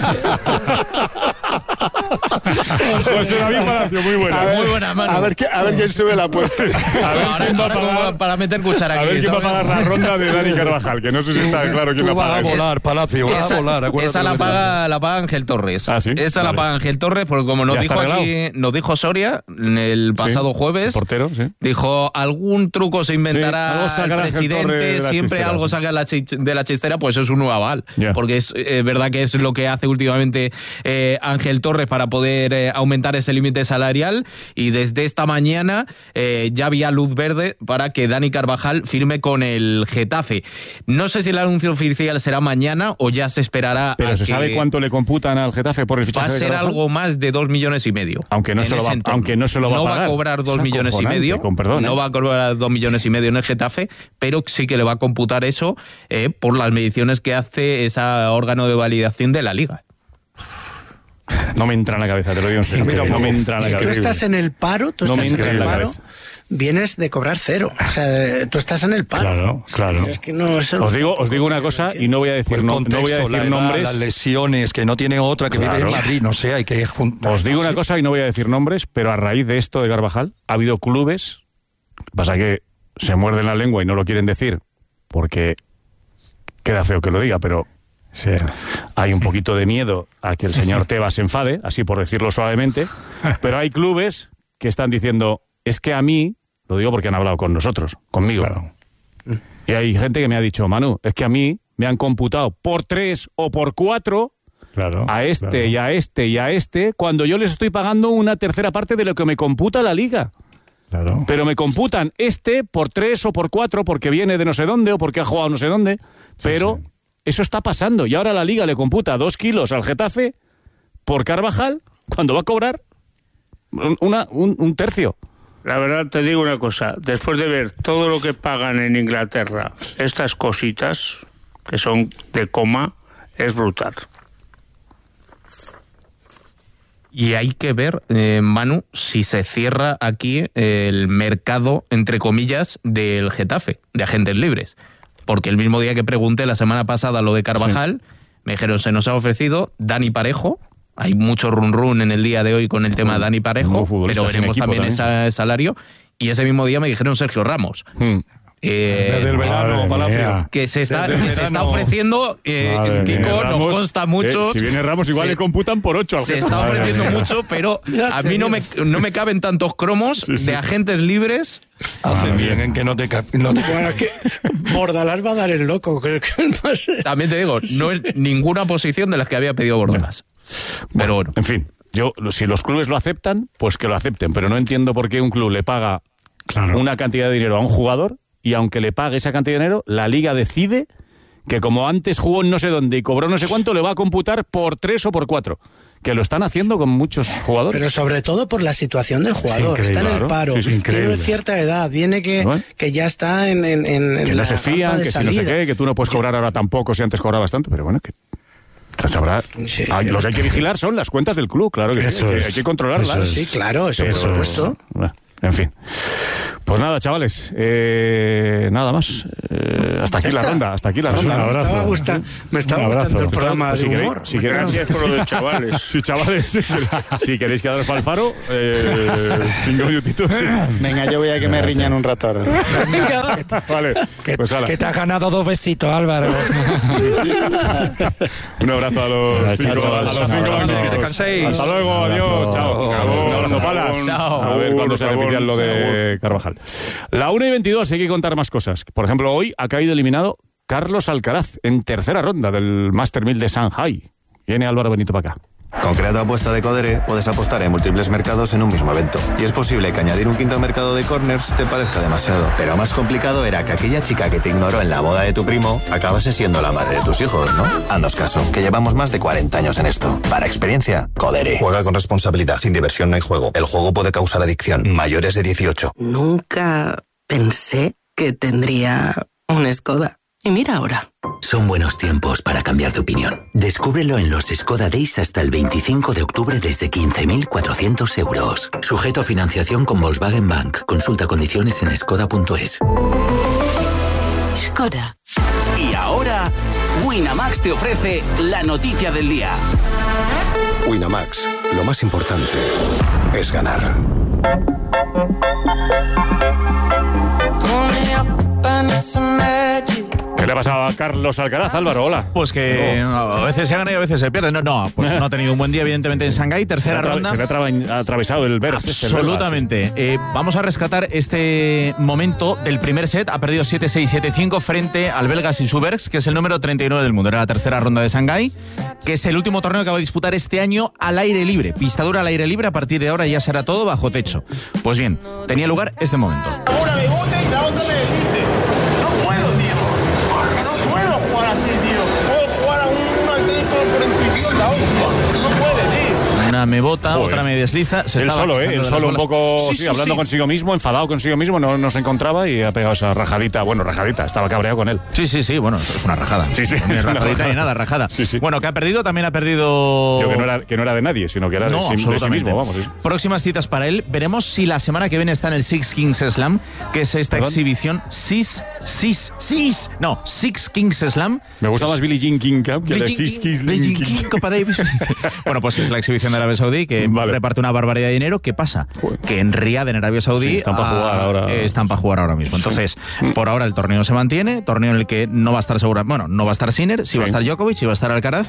José David Palacio, muy buena. A ver, muy buena, mano. A ver, a ver quién sube la apuesta. A ver quién va a pagar para meter cuchara aquí. A ver quién va a pagar la ronda de Dani Carvajal, que no sé si está claro quién la paga. Va a volar, Palacio, va a volar. Esa la paga, la paga Ángel Torres. Ah, sí. Esa vale. la paga Ángel Torres, porque como nos dijo aquí, nos dijo Soria el pasado sí, jueves, el portero, sí. dijo algún truco se inventará sí, el presidente, siempre chistera, algo sí. saca la ch- de la chistera, pues es un nuevo aval, yeah. porque es eh, verdad que es lo que hace últimamente eh, Ángel Torres para poder eh, aumentar ese límite salarial, y desde esta mañana eh, ya había luz verde para que Dani Carvajal firme con el Getafe. No sé si el anuncio oficial será mañana o ya se esperará. Pero a se que sabe cuánto le computan al Getafe por el fichaje. Va a ser de algo más de dos millones y medio. Aunque no, se lo, va, aunque no se lo va no a pagar. No va a cobrar dos millones y medio. Con perdón, no ¿eh? va a cobrar dos millones y medio en el Getafe, pero sí que le va a computar eso eh, por las mediciones que hace ese órgano de validación de la Liga. No me entra en la cabeza, te lo digo en serio. Sí, no me entra en la cabeza. Tú estás en el paro, tú no estás me entra en el en la paro. cabeza. Vienes de cobrar cero. O sea, tú estás en el paro. Claro, claro. Es que no, eso... Os digo, os digo una cosa y no voy a decir, no, contexto, no voy a decir la edad, nombres. Las lesiones, que no tiene otra, que claro. vive en Madrid, no sé, hay que juntar. Os digo una cosa y no voy a decir nombres, pero a raíz de esto de Carvajal ha habido clubes, pasa que se muerden la lengua y no lo quieren decir porque queda feo que lo diga, pero sí. hay un poquito de miedo a que el señor Tebas se enfade, así por decirlo suavemente, pero hay clubes que están diciendo, es que a mí, lo digo porque han hablado con nosotros, conmigo, claro. y hay gente que me ha dicho, Manu, es que a mí me han computado por tres o por cuatro claro, a este claro. y a este y a este, cuando yo les estoy pagando una tercera parte de lo que me computa la Liga. Claro. Pero me computan este por tres o por cuatro porque viene de no sé dónde o porque ha jugado no sé dónde, pero sí, sí. eso está pasando y ahora la Liga le computa dos kilos al Getafe por Carvajal cuando va a cobrar una, un, un tercio. La verdad te digo una cosa, después de ver todo lo que pagan en Inglaterra, estas cositas que son de coma, es brutal. Y hay que ver, eh, Manu, si se cierra aquí el mercado, entre comillas, del Getafe, de agentes libres. Porque el mismo día que pregunté la semana pasada lo de Carvajal, sí. me dijeron, se nos ha ofrecido Dani Parejo. Hay mucho run run en el día de hoy con el tema de Dani Parejo, pero veremos también, también ese salario. Y ese mismo día me dijeron Sergio Ramos. Hmm. Eh, Desde el verano, Palacio. Que se está, que Desde se está verano. ofreciendo, eh, Madre Kiko, mía. nos Ramos, consta mucho. eh, si viene Ramos, igual se, le computan por ocho al Se jefe. está Madre ofreciendo mía. mucho, pero a mí no me, no me caben tantos cromos Sí, sí. de agentes libres. Haces bien en que no te... cap- No te... Bueno, que Bordalás va a dar el loco. Creo que no sé. También te digo, no es ninguna posición de las que había pedido Bordalás. Pero bueno. En fin, yo si los clubes lo aceptan, pues que lo acepten, pero no entiendo por qué un club le paga Claro. una cantidad de dinero a un jugador y aunque le pague esa cantidad de dinero, la liga decide que como antes jugó en no sé dónde y cobró no sé cuánto, le va a computar por tres o por cuatro. Que lo están haciendo con muchos jugadores. Pero sobre todo por la situación del jugador. Sí, está en el claro. paro, Sí, sí, tiene increíble. cierta edad, viene que, ¿No? que ya está en, en, en Que en no la se rampa fían, de que si no sé salida. qué, que tú no puedes cobrar ahora tampoco si antes cobrabas tanto, pero bueno, que... Pues habrá, Sí, hay- lo que hay que sí. vigilar son las cuentas del club, claro que sí, Eso hay, que, es. hay que controlarlas. Eso es. Sí, claro, eso por Pero- supuesto. Bueno, en fin. Pues nada, chavales, eh, nada más. Eh, hasta aquí Ya la está. ronda, hasta aquí la Pues un ronda. Me abrazo. estaba, gusta- me estaba Un abrazo. gustando el programa Pues de si queréis- humor. si queréis- Gracias por lo de chavales. Sí, chavales, si queréis, si queréis quedaros para el faro, eh, cinco minutitos. sí. Venga, yo voy a que me riñan un rato ahora. Vale, Que, pues hala. que te has ganado dos besitos, Álvaro. Un abrazo a los Chao, cinco, a chavales. los cinco Un abrazo. magníficos. Que descanséis. Hasta luego, adiós, chao. Un abrazo, Palas. Chao. A ver cuándo se Por favor, oficial lo de Carvajal. La una y veintidós, hay que contar más cosas. Por ejemplo, hoy ha caído eliminado Carlos Alcaraz en tercera ronda del Master mil de Shanghai. Viene Álvaro Benito para acá. Con Creado Apuesta de Codere puedes apostar en múltiples mercados en un mismo evento. Y es posible que añadir un quinto mercado de corners te parezca demasiado. Pero más complicado era que aquella chica que te ignoró en la boda de tu primo acabase siendo la madre de tus hijos, ¿no? Haznos caso, que llevamos más de cuarenta años en esto. Para experiencia, Codere. Juega con responsabilidad. Sin diversión no hay juego. El juego puede causar adicción. Mayores de dieciocho. Nunca pensé que tendría un Skoda. Y mira ahora. Son buenos tiempos para cambiar de opinión. Descúbrelo en los Skoda Days hasta el veinticinco de octubre desde quince mil cuatrocientos euros. Sujeto a financiación con Volkswagen Bank. Consulta condiciones en skoda punto es. Skoda. Y ahora, Winamax te ofrece la noticia del día. Winamax, lo más importante es ganar. ¿Qué le ha pasado a Carlos Alcaraz, Álvaro? Hola. Pues que no, a veces se gana y a veces se pierde. No, no, pues no ha tenido un buen día, evidentemente, en Shanghái. Tercera se le ha, ronda. Se le ha traba- atravesado el Berz. este, el Absolutamente. Eh, vamos a rescatar este momento del primer set. Ha perdido siete seis, siete cinco frente al belga Sisubergs, que es el número treinta y nueve del mundo. Era la tercera ronda de Shanghái, que es el último torneo que va a disputar este año al aire libre. Pista dura al aire libre. A partir de ahora ya será todo bajo techo. Pues bien, tenía lugar este momento. Una me bote y la otra me deslice. No puedo, tío. No puedo jugar así, tío. Puedo jugar a un, un auténtico por intuición, la otra. No puede, tío. Una me bota, Joder. otra me desliza. Se Él estaba solo, ¿eh? quejando Él de la solo un bola. poco, Sí, sí, sí, hablando sí. consigo mismo, enfadado consigo mismo, no, no se encontraba y ha pegado esa rajadita. Bueno, rajadita, estaba cabreado con él. Sí, sí, sí, bueno, es una rajada. Sí, sí, Ni es una rajadita rajada. ni nada, rajada. Sí, sí. Bueno, que ha perdido, también ha perdido... Digo, que, no era, que no era de nadie, sino que era de, No, sí, de sí absolutamente. mismo, vamos. Sí. Próximas citas para él. Veremos si la semana que viene está en el Six Kings Slam, que es esta ¿Perdón? exhibición. Six, Six, Six, no, Six Kings Slam. Me gusta más Billie Jean King Cup que la Billie Jean Six King- Kings Billie Link Jean King. King, Copa Davis. Bueno, pues es la exhibición de Arabia Saudí, que Vale. reparte una barbaridad de dinero. ¿Qué pasa? Joder. Que en Riad, en Arabia Saudí, Sí, están pa' ah, jugar ahora. eh, están para jugar ahora mismo. Entonces, por ahora el torneo se mantiene, torneo en el que no va a estar segura, bueno, no va a estar Sinner, sí va a estar Djokovic, sí va a estar Alcaraz,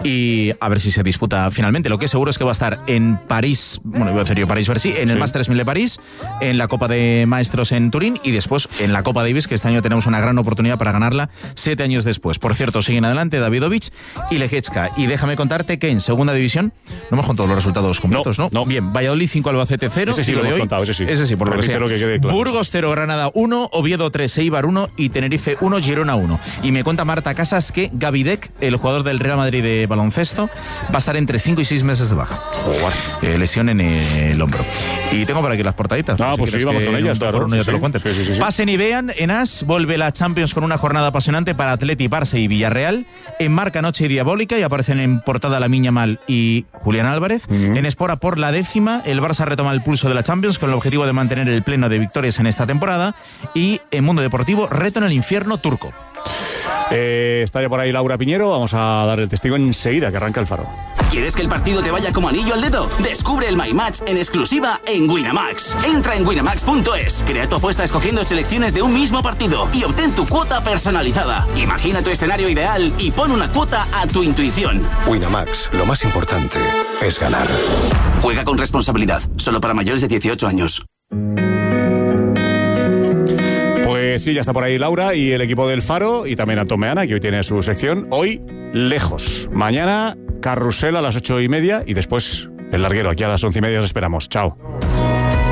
y a ver si se disputa finalmente. Lo que es seguro es que va a estar en París, bueno, iba a decir yo París-Bercy, en el Sí. Masters mil de París, en la Copa de Maestros en Turín y después en la Copa Davis, que este año tenemos una gran oportunidad para ganarla siete años después. Por cierto, siguen adelante Davidovich y Leječka. Y déjame contarte que en segunda división, no hemos contado los resultados completos, ¿no? no. Bien, Valladolid cinco, Albacete cero. Ese sí y lo de hemos hoy- contado, ese sí. Ese sí, por lo que sea. Espero que quede claro. Burgos cero, Granada uno, Oviedo tres, Eibar uno y Tenerife uno, Girona uno. Y me cuenta Marta Casas que Gavidec, el jugador del Real Madrid de baloncesto, va a estar entre cinco y seis meses de baja. Eh, lesión en el hombro. Y tengo por aquí las portaditas. Ah, si pues sí, quieres vamos que con en ellas, un por claro. uno ya Sí, te lo sí. cuente. Sí, sí, sí, sí. Pasen y vean, en As vuelve la Champions con una jornada apasionante para Atleti, Barça y Villarreal. En Marca, Noche Diabólica, y aparecen en portada Lamine Yamal y Julián Álvarez. Mm. En Espora, por la décima, el Barça retoma el pulso de la Champions con el objetivo de mantener el pleno de victorias en esta temporada. Y en Mundo Deportivo, reto en el infierno turco. Eh, está ya por ahí Laura Piñero, vamos a dar el testigo enseguida que arranca el faro. ¿Quieres que el partido te vaya como anillo al dedo? Descubre el My Match en exclusiva en Winamax. Entra en winamax punto es, crea tu apuesta escogiendo selecciones de un mismo partido y obtén tu cuota personalizada. Imagina tu escenario ideal y pon una cuota a tu intuición. Winamax, lo más importante es ganar. Juega con responsabilidad, solo para mayores de dieciocho años. Pues sí, ya está por ahí Laura y el equipo del Faro y también Antón Meana, que hoy tiene su sección. Hoy, lejos. Mañana, carrusel a las ocho y media y después el larguero aquí a las once y media os esperamos. Chao.